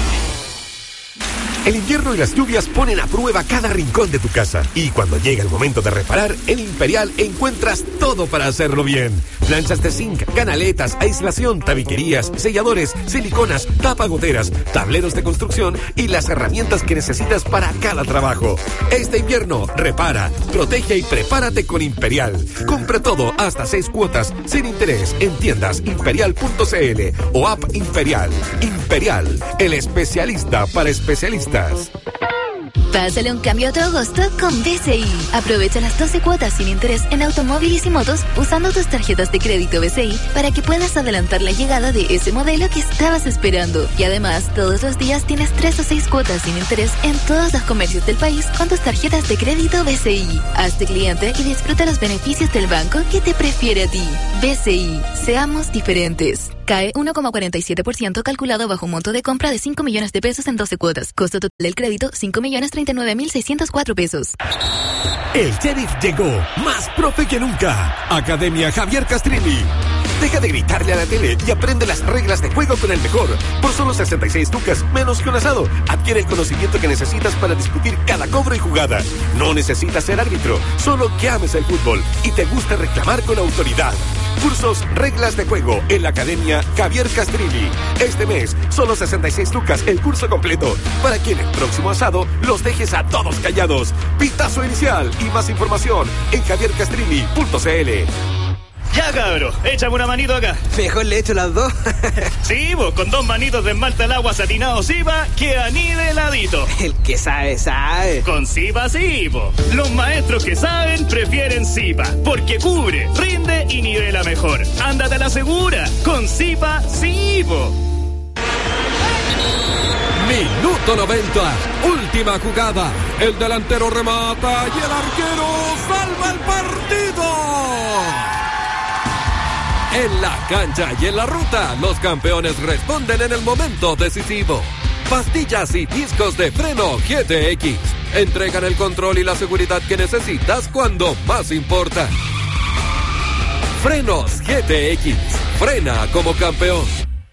El invierno y las lluvias ponen a prueba cada rincón de tu casa. Y cuando llega el momento de reparar, en Imperial encuentras todo para hacerlo bien. Planchas de zinc, canaletas, aislación, tabiquerías, selladores, siliconas, tapagoteras, tableros de construcción y las herramientas que necesitas para cada trabajo. Este invierno, repara, protege y prepárate con Imperial. Compra todo hasta seis cuotas sin interés en tiendas imperial punto c l o app Imperial. Imperial, el especialista para especialistas. Pásale un cambio a tu agosto con B C I. Aprovecha las doce cuotas sin interés en automóviles y motos usando tus tarjetas de crédito B C I para que puedas adelantar la llegada de ese modelo que estabas esperando. Y además, todos los días tienes tres o seis cuotas sin interés en todos los comercios del país con tus tarjetas de crédito B C I. Hazte cliente y disfruta los beneficios del banco que te prefiere a ti. B C I. Seamos diferentes. C A E uno coma cuarenta y siete por ciento calculado bajo un monto de compra de cinco millones de pesos en doce cuotas. Costo total del crédito cinco millones treinta y nueve mil seiscientos cuatro pesos. El Sheriff llegó, más profe que nunca. Academia Javier Castrilli. Deja de gritarle a la tele y aprende las reglas de juego con el mejor. Por solo sesenta y seis lucas, menos que un asado. Adquiere el conocimiento que necesitas para discutir cada cobro y jugada. No necesitas ser árbitro, solo que ames el fútbol y te gusta reclamar con autoridad. Cursos Reglas de Juego en la Academia Javier Castrilli. Este mes, solo sesenta y seis lucas el curso completo, para que en el próximo asado los dejes a todos callados. Pitazo inicial y más información en javier castrilli punto c l. Ya, cabro, échame una manito acá. Mejor le echo las dos. Sí, vos, con dos manitos de esmalta al agua satinado Sipa, queda ni de ladito. El que sabe, sabe. Con Sipa sí, po. Los maestros que saben prefieren Sipa, porque cubre, rinde y nivela mejor. Ándate a la segura, con Sipa sí, po. Minuto noventa, última jugada. El delantero remata y el arquero salva el partido. En la cancha y en la ruta, los campeones responden en el momento decisivo. Pastillas y discos de freno G T X entregan el control y la seguridad que necesitas cuando más importa. Frenos G T X, frena como campeón.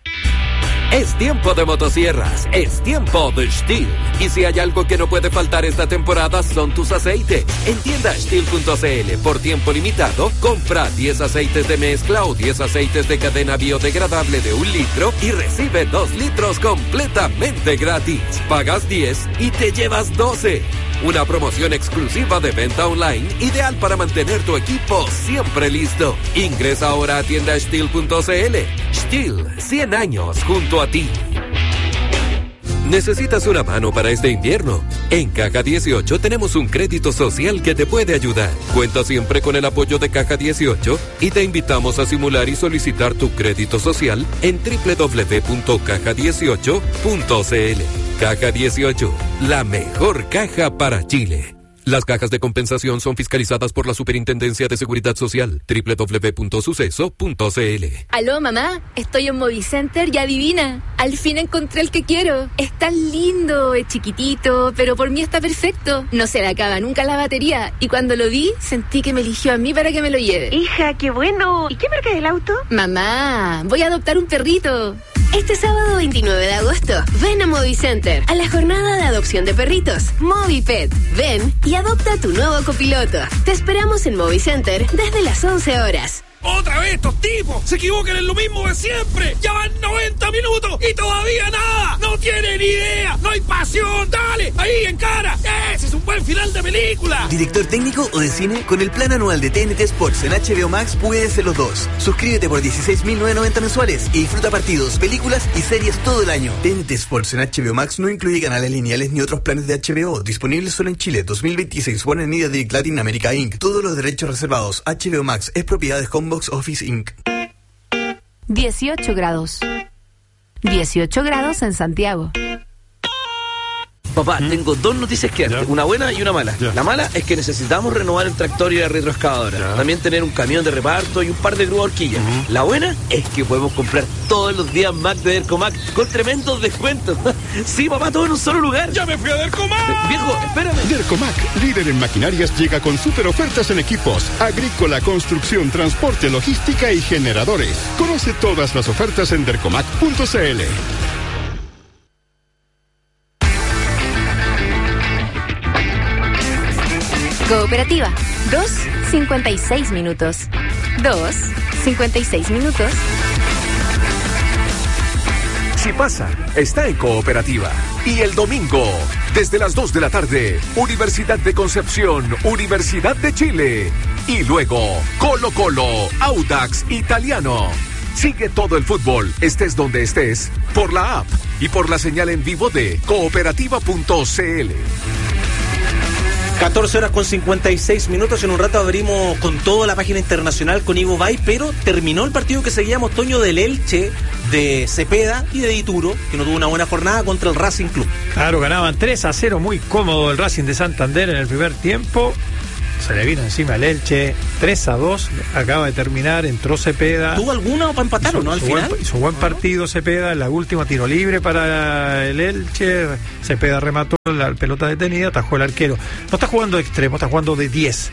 Es tiempo de motosierras, es tiempo de Stihl. Y si hay algo que no puede faltar esta temporada son tus aceites. En tienda Stihl punto c l por tiempo limitado, compra diez aceites de mezcla o diez aceites de cadena biodegradable de un litro y recibe dos litros completamente gratis. Pagas diez y te llevas doce. Una promoción exclusiva de venta online, ideal para mantener tu equipo siempre listo. Ingresa ahora a tienda Stihl punto c l. Stihl, cien años junto a ti. ¿Necesitas una mano para este invierno? En Caja dieciocho tenemos un crédito social que te puede ayudar. Cuenta siempre con el apoyo de Caja dieciocho y te invitamos a simular y solicitar tu crédito social en doble u doble u doble u punto caja dieciocho punto c l. Caja dieciocho, la mejor caja para Chile. Las cajas de compensación son fiscalizadas por la Superintendencia de Seguridad Social. doble u doble u doble u punto suceso punto c l. Aló, mamá. Estoy en Movicenter y adivina. Al fin encontré el que quiero. Es tan lindo, es chiquitito, pero por mí está perfecto. No se le acaba nunca la batería. Y cuando lo vi, sentí que me eligió a mí para que me lo lleve. Hija, qué bueno. ¿Y qué marca es el auto? Mamá, voy a adoptar un perrito. Este sábado veintinueve de agosto, ven a Movicenter, a la jornada de adopción de perritos, Movipet. Ven y adopta a tu nuevo copiloto. Te esperamos en Movicenter desde las once horas. ¡Otra vez estos tipos! ¡Se equivocan en lo mismo de siempre! ¡Ya van noventa minutos y todavía nada! ¡No tienen idea! ¡No hay pasión! ¡Dale! ¡Ahí, en cara! ¡Ese es un buen final de película! ¿Director técnico o de cine? Con el plan anual de T N T Sports en H B O Max puedes ser los dos. Suscríbete por dieciséis mil novecientos noventa mensuales y disfruta partidos, películas y series todo el año. T N T Sports en H B O Max no incluye canales lineales ni otros planes de H B O. Disponibles solo en Chile. dos mil veintiséis. Warner Media Direct Latin America Incorporated. Todos los derechos reservados. H B O Max es propiedad de Homebox Office Incorporated. dieciocho grados. dieciocho grados en Santiago. Papá, ¿Mm? tengo dos noticias que darte, una buena y una mala. Ya. La mala es que necesitamos renovar el tractor y la retroexcavadora. Ya. También tener un camión de reparto y un par de grúas horquillas. Uh-huh. La buena es que podemos comprar todos los días Mac de Dercomac con tremendos descuentos. Sí, papá, todo en un solo lugar. ¡Ya me fui a Dercomac! Eh, viejo, espérame. Dercomac, líder en maquinarias, llega con super ofertas en equipos, agrícola, construcción, transporte, logística y generadores. Conoce todas las ofertas en dercomac punto c l. Cooperativa, dos cincuenta y seis minutos. dos cincuenta y seis minutos. Si pasa, está en Cooperativa. Y el domingo, desde las dos de la tarde, Universidad de Concepción, Universidad de Chile. Y luego, Colo Colo, Audax Italiano. Sigue todo el fútbol, estés donde estés, por la app y por la señal en vivo de cooperativa punto c l. catorce horas con cincuenta y seis minutos. En un rato abrimos con toda la página internacional con Ivo Bay, pero terminó el partido que seguíamos, Toño, del Elche, de Cepeda y de Dituro, que no tuvo una buena jornada contra el Racing Club. Claro, ganaban tres a cero, muy cómodo el Racing de Santander en el primer tiempo. Se le vino encima el Elche, tres a dos, acaba de terminar, entró Cepeda. ¿Tuvo alguna para empatar o no al final? Buen, hizo buen partido Cepeda, en la última tiro libre para el Elche, Cepeda remató la pelota detenida, atajó el arquero. No está jugando de extremo, está jugando de diez.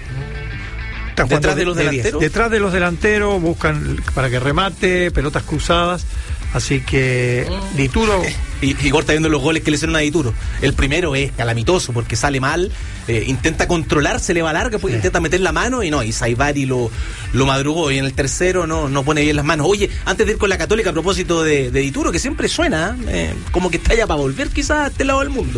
Está ¿Detrás de, de los de delanteros? diez. Detrás de los delanteros, buscan para que remate, pelotas cruzadas. Así que Dituro... Y Igor está viendo los goles que le hicieron a Dituro. El primero es calamitoso porque sale mal, eh, intenta controlar, se le va larga, pues, sí. Intenta meter la mano y no, y Saibari lo, lo madrugó. Y en el tercero no, no pone bien las manos. Oye, antes de ir con la Católica, a propósito de, de Dituro, que siempre suena eh, como que está ya para volver quizás a este lado del mundo,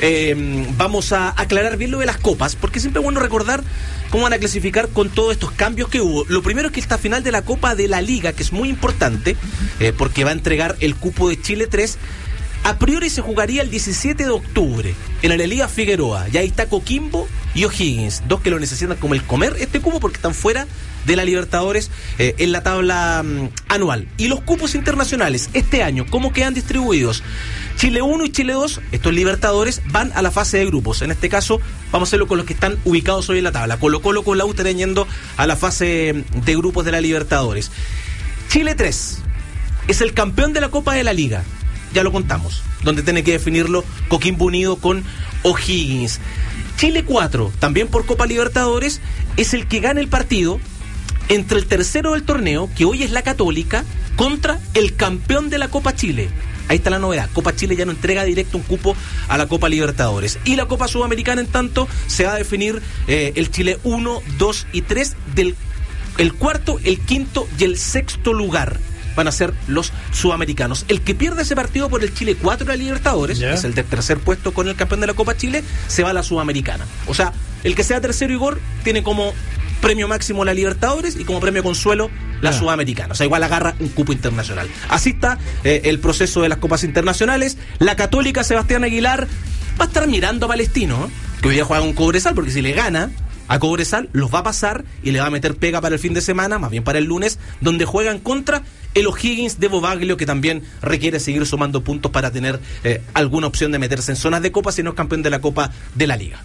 eh, vamos a aclarar bien lo de las copas, porque siempre es bueno recordar cómo van a clasificar con todos estos cambios que hubo. Lo primero es que esta final de la Copa de la Liga, que es muy importante, eh, porque va a entregar el cupo de Chile tres, a priori se jugaría el diecisiete de octubre en la Liga Figueroa. Y ahí está Coquimbo y O'Higgins, dos que lo necesitan como el comer este cupo porque están fuera de la Libertadores eh, en la tabla um, anual. Y los cupos internacionales este año, ¿cómo quedan distribuidos? Chile uno y Chile dos, estos Libertadores, van a la fase de grupos. En este caso vamos a hacerlo con los que están ubicados hoy en la tabla. Colo Colo con la U estarán yendo a la fase de grupos de la Libertadores. Chile tres es el campeón de la Copa de la Liga, ya lo contamos, donde tiene que definirlo Coquimbo Unido con O'Higgins. Chile cuatro, también por Copa Libertadores, es el que gana el partido entre el tercero del torneo, que hoy es la Católica, contra el campeón de la Copa Chile. Ahí está la novedad, Copa Chile ya no entrega directo un cupo a la Copa Libertadores. Y la Copa Sudamericana, en tanto, se va a definir eh, el Chile uno, dos y tres, del el cuarto, el quinto y el sexto lugar van a ser los sudamericanos. El que pierde ese partido por el Chile cuatro de la Libertadores, yeah, es el del tercer puesto con el campeón de la Copa Chile, se va a la Sudamericana. O sea, el que sea tercero, Igor, tiene como premio máximo la Libertadores y como premio consuelo la yeah. Sudamericana. O sea, igual agarra un cupo internacional. Así está eh, el proceso de las copas internacionales. La Católica, Sebastián Aguilar, va a estar mirando a Palestino, ¿eh? Que hoy día juega un Cobresal, porque si le gana a Cobresal, los va a pasar y le va a meter pega para el fin de semana, más bien para el lunes, donde juegan contra el O'Higgins de Bobaglio, que también requiere seguir sumando puntos para tener eh, alguna opción de meterse en zonas de Copa, si no es campeón de la Copa de la Liga.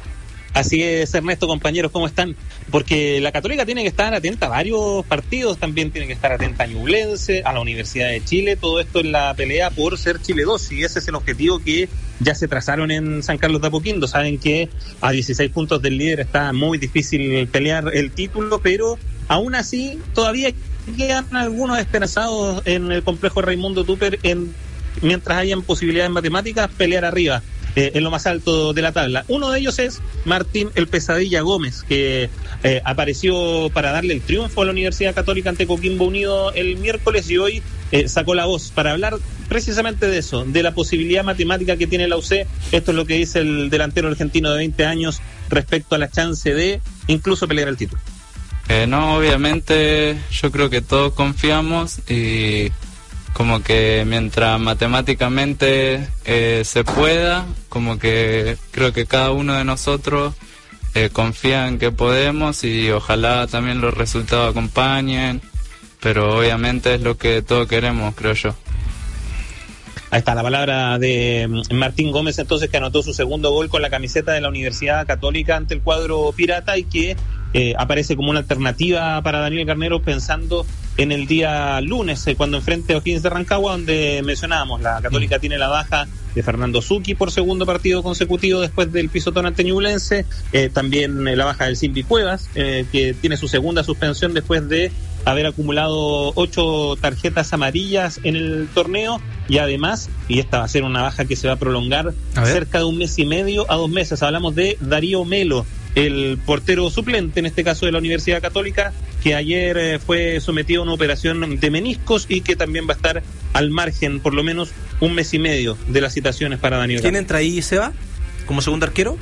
Así es, Ernesto, compañeros, ¿cómo están? Porque la Católica tiene que estar atenta a varios partidos, también tiene que estar atenta a Ñublense, a la Universidad de Chile, todo esto en la pelea por ser Chile dos, y ese es el objetivo que ya se trazaron en San Carlos de Apoquindo. Saben que a dieciséis puntos del líder está muy difícil pelear el título, pero aún así todavía quedan algunos esperanzados en el complejo Raimundo Tupper, en, mientras hayan posibilidades matemáticas, pelear arriba. Eh, en lo más alto de la tabla. Uno de ellos es Martín el Pesadilla Gómez, que eh, apareció para darle el triunfo a la Universidad Católica ante Coquimbo Unido el miércoles, y hoy eh, sacó la voz para hablar precisamente de eso, de la posibilidad matemática que tiene la U C. Esto es lo que dice el delantero argentino de veinte años respecto a la chance de incluso pelear el título. Eh, no, obviamente yo creo que todos confiamos, y como que mientras matemáticamente eh, se pueda, como que creo que cada uno de nosotros eh, confía en que podemos, y ojalá también los resultados acompañen, pero obviamente es lo que todos queremos, creo yo. Ahí está la palabra de Martín Gómez, entonces, que anotó su segundo gol con la camiseta de la Universidad Católica ante el cuadro pirata y que eh, aparece como una alternativa para Daniel Garnero pensando en el día lunes, eh, cuando enfrente a O'Higgins de Rancagua, donde mencionábamos, la Católica tiene la baja de Fernando Zucchi por segundo partido consecutivo después del pisotón ante Ñublense, eh, también eh, la baja del Simbi Cuevas, eh, que tiene su segunda suspensión después de haber acumulado ocho tarjetas amarillas en el torneo, y además, y esta va a ser una baja que se va a prolongar a cerca de un mes y medio a dos meses, hablamos de Darío Melo, el portero suplente, en este caso de la Universidad Católica, que ayer eh, fue sometido a una operación de meniscos y que también va a estar al margen por lo menos un mes y medio de las citaciones para Daniel ¿Quién Garnero. entra ahí, Seba, como segundo arquero?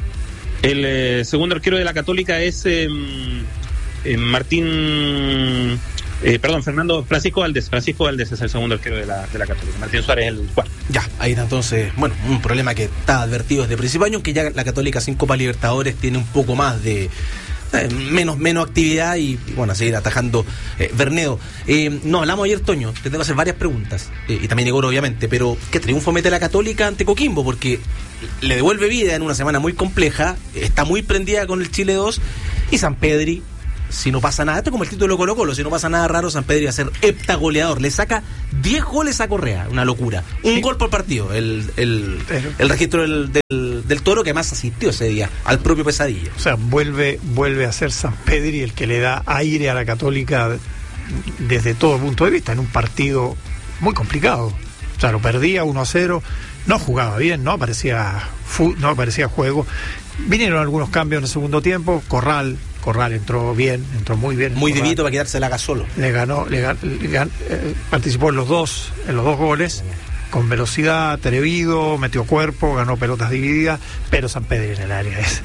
El eh, segundo arquero de la Católica es eh, eh, Martín... Eh, perdón, Fernando Francisco Valdés. Francisco Valdés es el segundo arquero de la, de la Católica. Martín Suárez es el cuarto. Ya, ahí está entonces, bueno, un problema que está advertido desde el principio de año, que ya la Católica sin Copa Libertadores tiene un poco más de... Eh, menos menos actividad y, y bueno, a seguir atajando eh, Bernedo. Eh, no, hablamos ayer, Toño, te tengo que hacer varias preguntas, eh, y también Igor, obviamente, pero ¿qué triunfo mete la Católica ante Coquimbo? Porque le devuelve vida en una semana muy compleja, está muy prendida con el Chile dos, y San Pedri, si no pasa nada, esto es como el título de Colo Colo, si no pasa nada raro, San Pedro iba a ser heptagoleador, le saca diez goles a Correa, una locura, un sí. gol por partido, el, el, el registro del, del, del Toro, que además asistió ese día al propio Pesadilla. O sea, vuelve, vuelve a ser San Pedri el que le da aire a la Católica desde todo punto de vista, en un partido muy complicado. O sea, lo perdía uno a cero, no jugaba bien, no aparecía, no aparecía juego. Vinieron algunos cambios en el segundo tiempo, Corral Corral entró bien, entró muy bien. Muy Corral. vivito para quedarse la haga solo. Le ganó, le, gan, le gan, eh, participó en los dos, en los dos goles, con velocidad, atrevido, metió cuerpo, ganó pelotas divididas, pero San Pedro en el área es.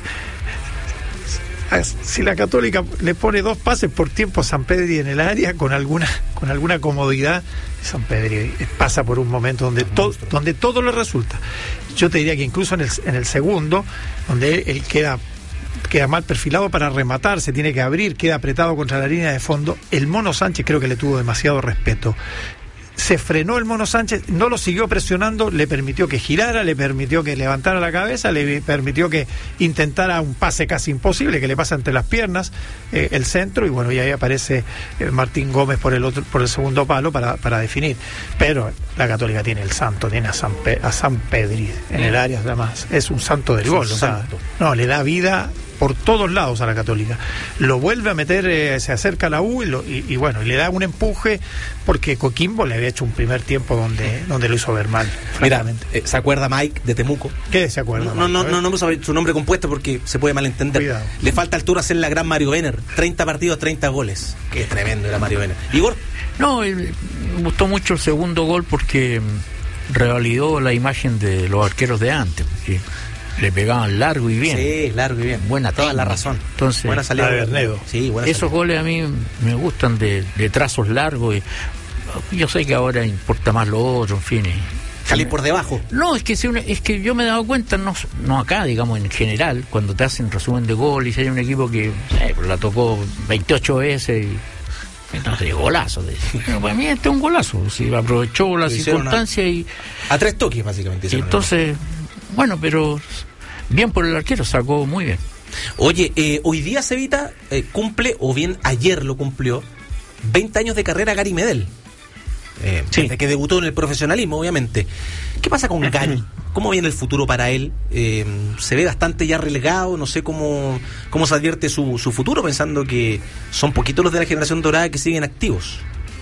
Si la Católica le pone dos pases por tiempo a San Pedro en el área con alguna con alguna comodidad, San Pedro pasa por un momento donde todo donde todo le resulta. Yo te diría que incluso en el, en el segundo, donde él, él queda queda mal perfilado para rematar, se tiene que abrir, queda apretado contra la línea de fondo, el Mono Sánchez creo que le tuvo demasiado respeto. Se frenó el Mono Sánchez, no lo siguió presionando, le permitió que girara, le permitió que levantara la cabeza, le permitió que intentara un pase casi imposible, que le pasa entre las piernas, eh, el centro, y bueno, y ahí aparece eh, Martín Gómez por el otro, por el segundo palo para, para definir. Pero la Católica tiene el santo, tiene a San, Pe- a San Pedri en el área, además, es un santo del gol, o sea, no, le da vida por todos lados a la Católica, lo vuelve a meter, eh, se acerca a la U y, lo, y, y bueno, y le da un empuje, porque Coquimbo le había hecho un primer tiempo donde, donde lo hizo ver mal. Mira, eh, ¿se acuerda Mike de Temuco? ¿Qué se acuerda? No, no, no, no, no vamos a ver su nombre compuesto porque se puede malentender. Cuidado. Le falta altura hacer la gran Mario Benner, treinta partidos, treinta goles. Qué tremendo era Mario Benner. Igor. No, me gustó mucho el segundo gol porque revalidó la imagen de los arqueros de antes, porque le pegaban largo y bien. Sí, largo y bien. Buena Toda técnica. la razón. Entonces, buena salida de Bernedo. Sí, buena esos salida. goles a mí me gustan de, de trazos largos. Y yo sé que ahora importa más lo otro, en fin. Salir por debajo. No, es que si una, es que yo me he dado cuenta, no, no acá, digamos, en general, cuando te hacen resumen de gol y si hay un equipo que eh, la tocó veintiocho veces y entonces golazo. Bueno, para mí este es un golazo. Si aprovechó la circunstancia a, y. A tres toques, básicamente. Y entonces, bueno, pero bien por el arquero, sacó muy bien. Oye, eh, hoy día Cevita eh, cumple, o bien ayer lo cumplió, veinte años de carrera Gary Medel. Eh, sí. Desde que debutó en el profesionalismo, obviamente. ¿Qué pasa con Gary? ¿Cómo viene el futuro para él? Eh, se ve bastante ya relegado, no sé cómo, cómo se advierte su, su futuro, pensando que son poquitos los de la generación dorada que siguen activos.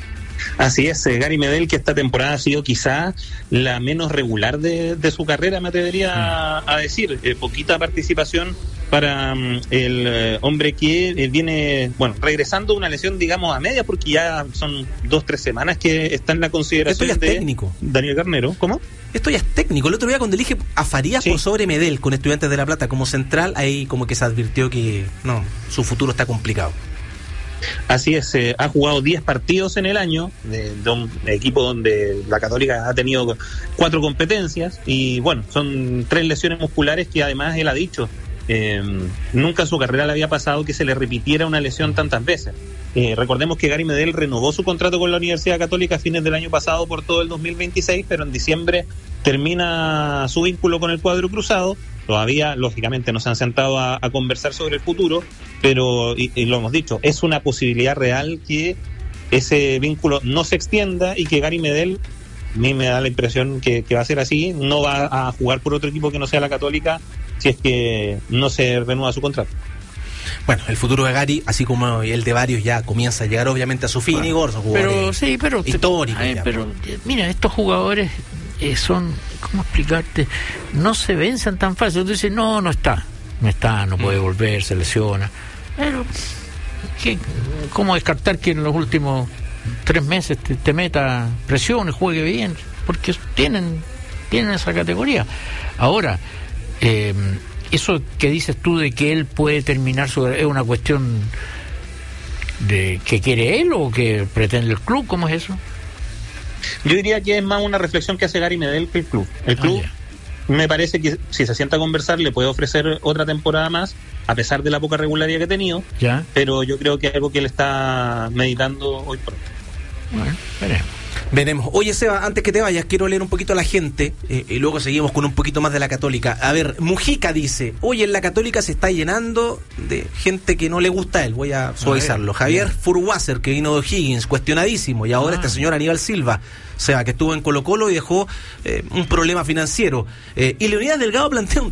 Así es, eh, Gary Medel, que esta temporada ha sido quizá la menos regular de, de su carrera, me atrevería mm. a, a decir. Eh, poquita participación para um, el eh, hombre que eh, viene, bueno, regresando una lesión, digamos, a media, porque ya son dos, tres semanas que está en la consideración. Esto ya es de técnico. Daniel Garnero. ¿Cómo? Esto ya es técnico. El otro día cuando elige a Farías sí. por sobre Medel con Estudiantes de La Plata como central, ahí como que se advirtió que no, su futuro está complicado. Así es, eh, ha jugado diez partidos en el año, de, de un equipo donde la Católica ha tenido cuatro competencias y bueno, son tres lesiones musculares que además él ha dicho Eh, nunca en su carrera le había pasado que se le repitiera una lesión tantas veces. Eh, recordemos que Gary Medel renovó su contrato con la Universidad Católica a fines del año pasado por todo el dos mil veintiséis, pero en diciembre termina su vínculo con el cuadro cruzado. Todavía, lógicamente, no se han sentado a, a conversar sobre el futuro, pero, y, y lo hemos dicho, es una posibilidad real que ese vínculo no se extienda y que Gary Medel, a mí me da la impresión que, que va a ser así, no va a jugar por otro equipo que no sea la Católica si es que no se renueva su contrato. Bueno, el futuro de Gary, así como el de varios, ya comienza a llegar obviamente a su fin. Igor, son jugadores pero sí, pero históricos. Ay, pero mira, estos jugadores eh, son, ¿cómo explicarte? No se vencen tan fácil. Tú dices, no, no está, no está, no puede volver, se lesiona. Pero, ¿qué, ¿cómo descartar que en los últimos tres meses te, te meta presión y juegue bien? Porque tienen, tienen esa categoría. Ahora, eh, eso que dices tú de que él puede terminar su, es una cuestión de que quiere él o que pretende el club. ¿Cómo es eso? Yo diría que es más una reflexión que hace Gary Medel que el club. El club ah, me parece que si se sienta a conversar le puede ofrecer otra temporada más, a pesar de la poca regularidad que ha tenido. Ya. Pero yo creo que es algo que él está meditando hoy por hoy. Bueno, veremos. Veremos. Oye, Seba, antes que te vayas, quiero leer un poquito a la gente eh, y luego seguimos con un poquito más de la Católica. A ver, Mujica dice, oye, en la Católica se está llenando de gente que no le gusta a él. Voy a suavizarlo. A ver, Javier bien. Furwasser, que vino de O'Higgins, cuestionadísimo. Y ahora ah. este señor Aníbal Silva, Seba, que estuvo en Colo Colo y dejó eh, un problema financiero. Eh, y Leonidas Delgado plantea un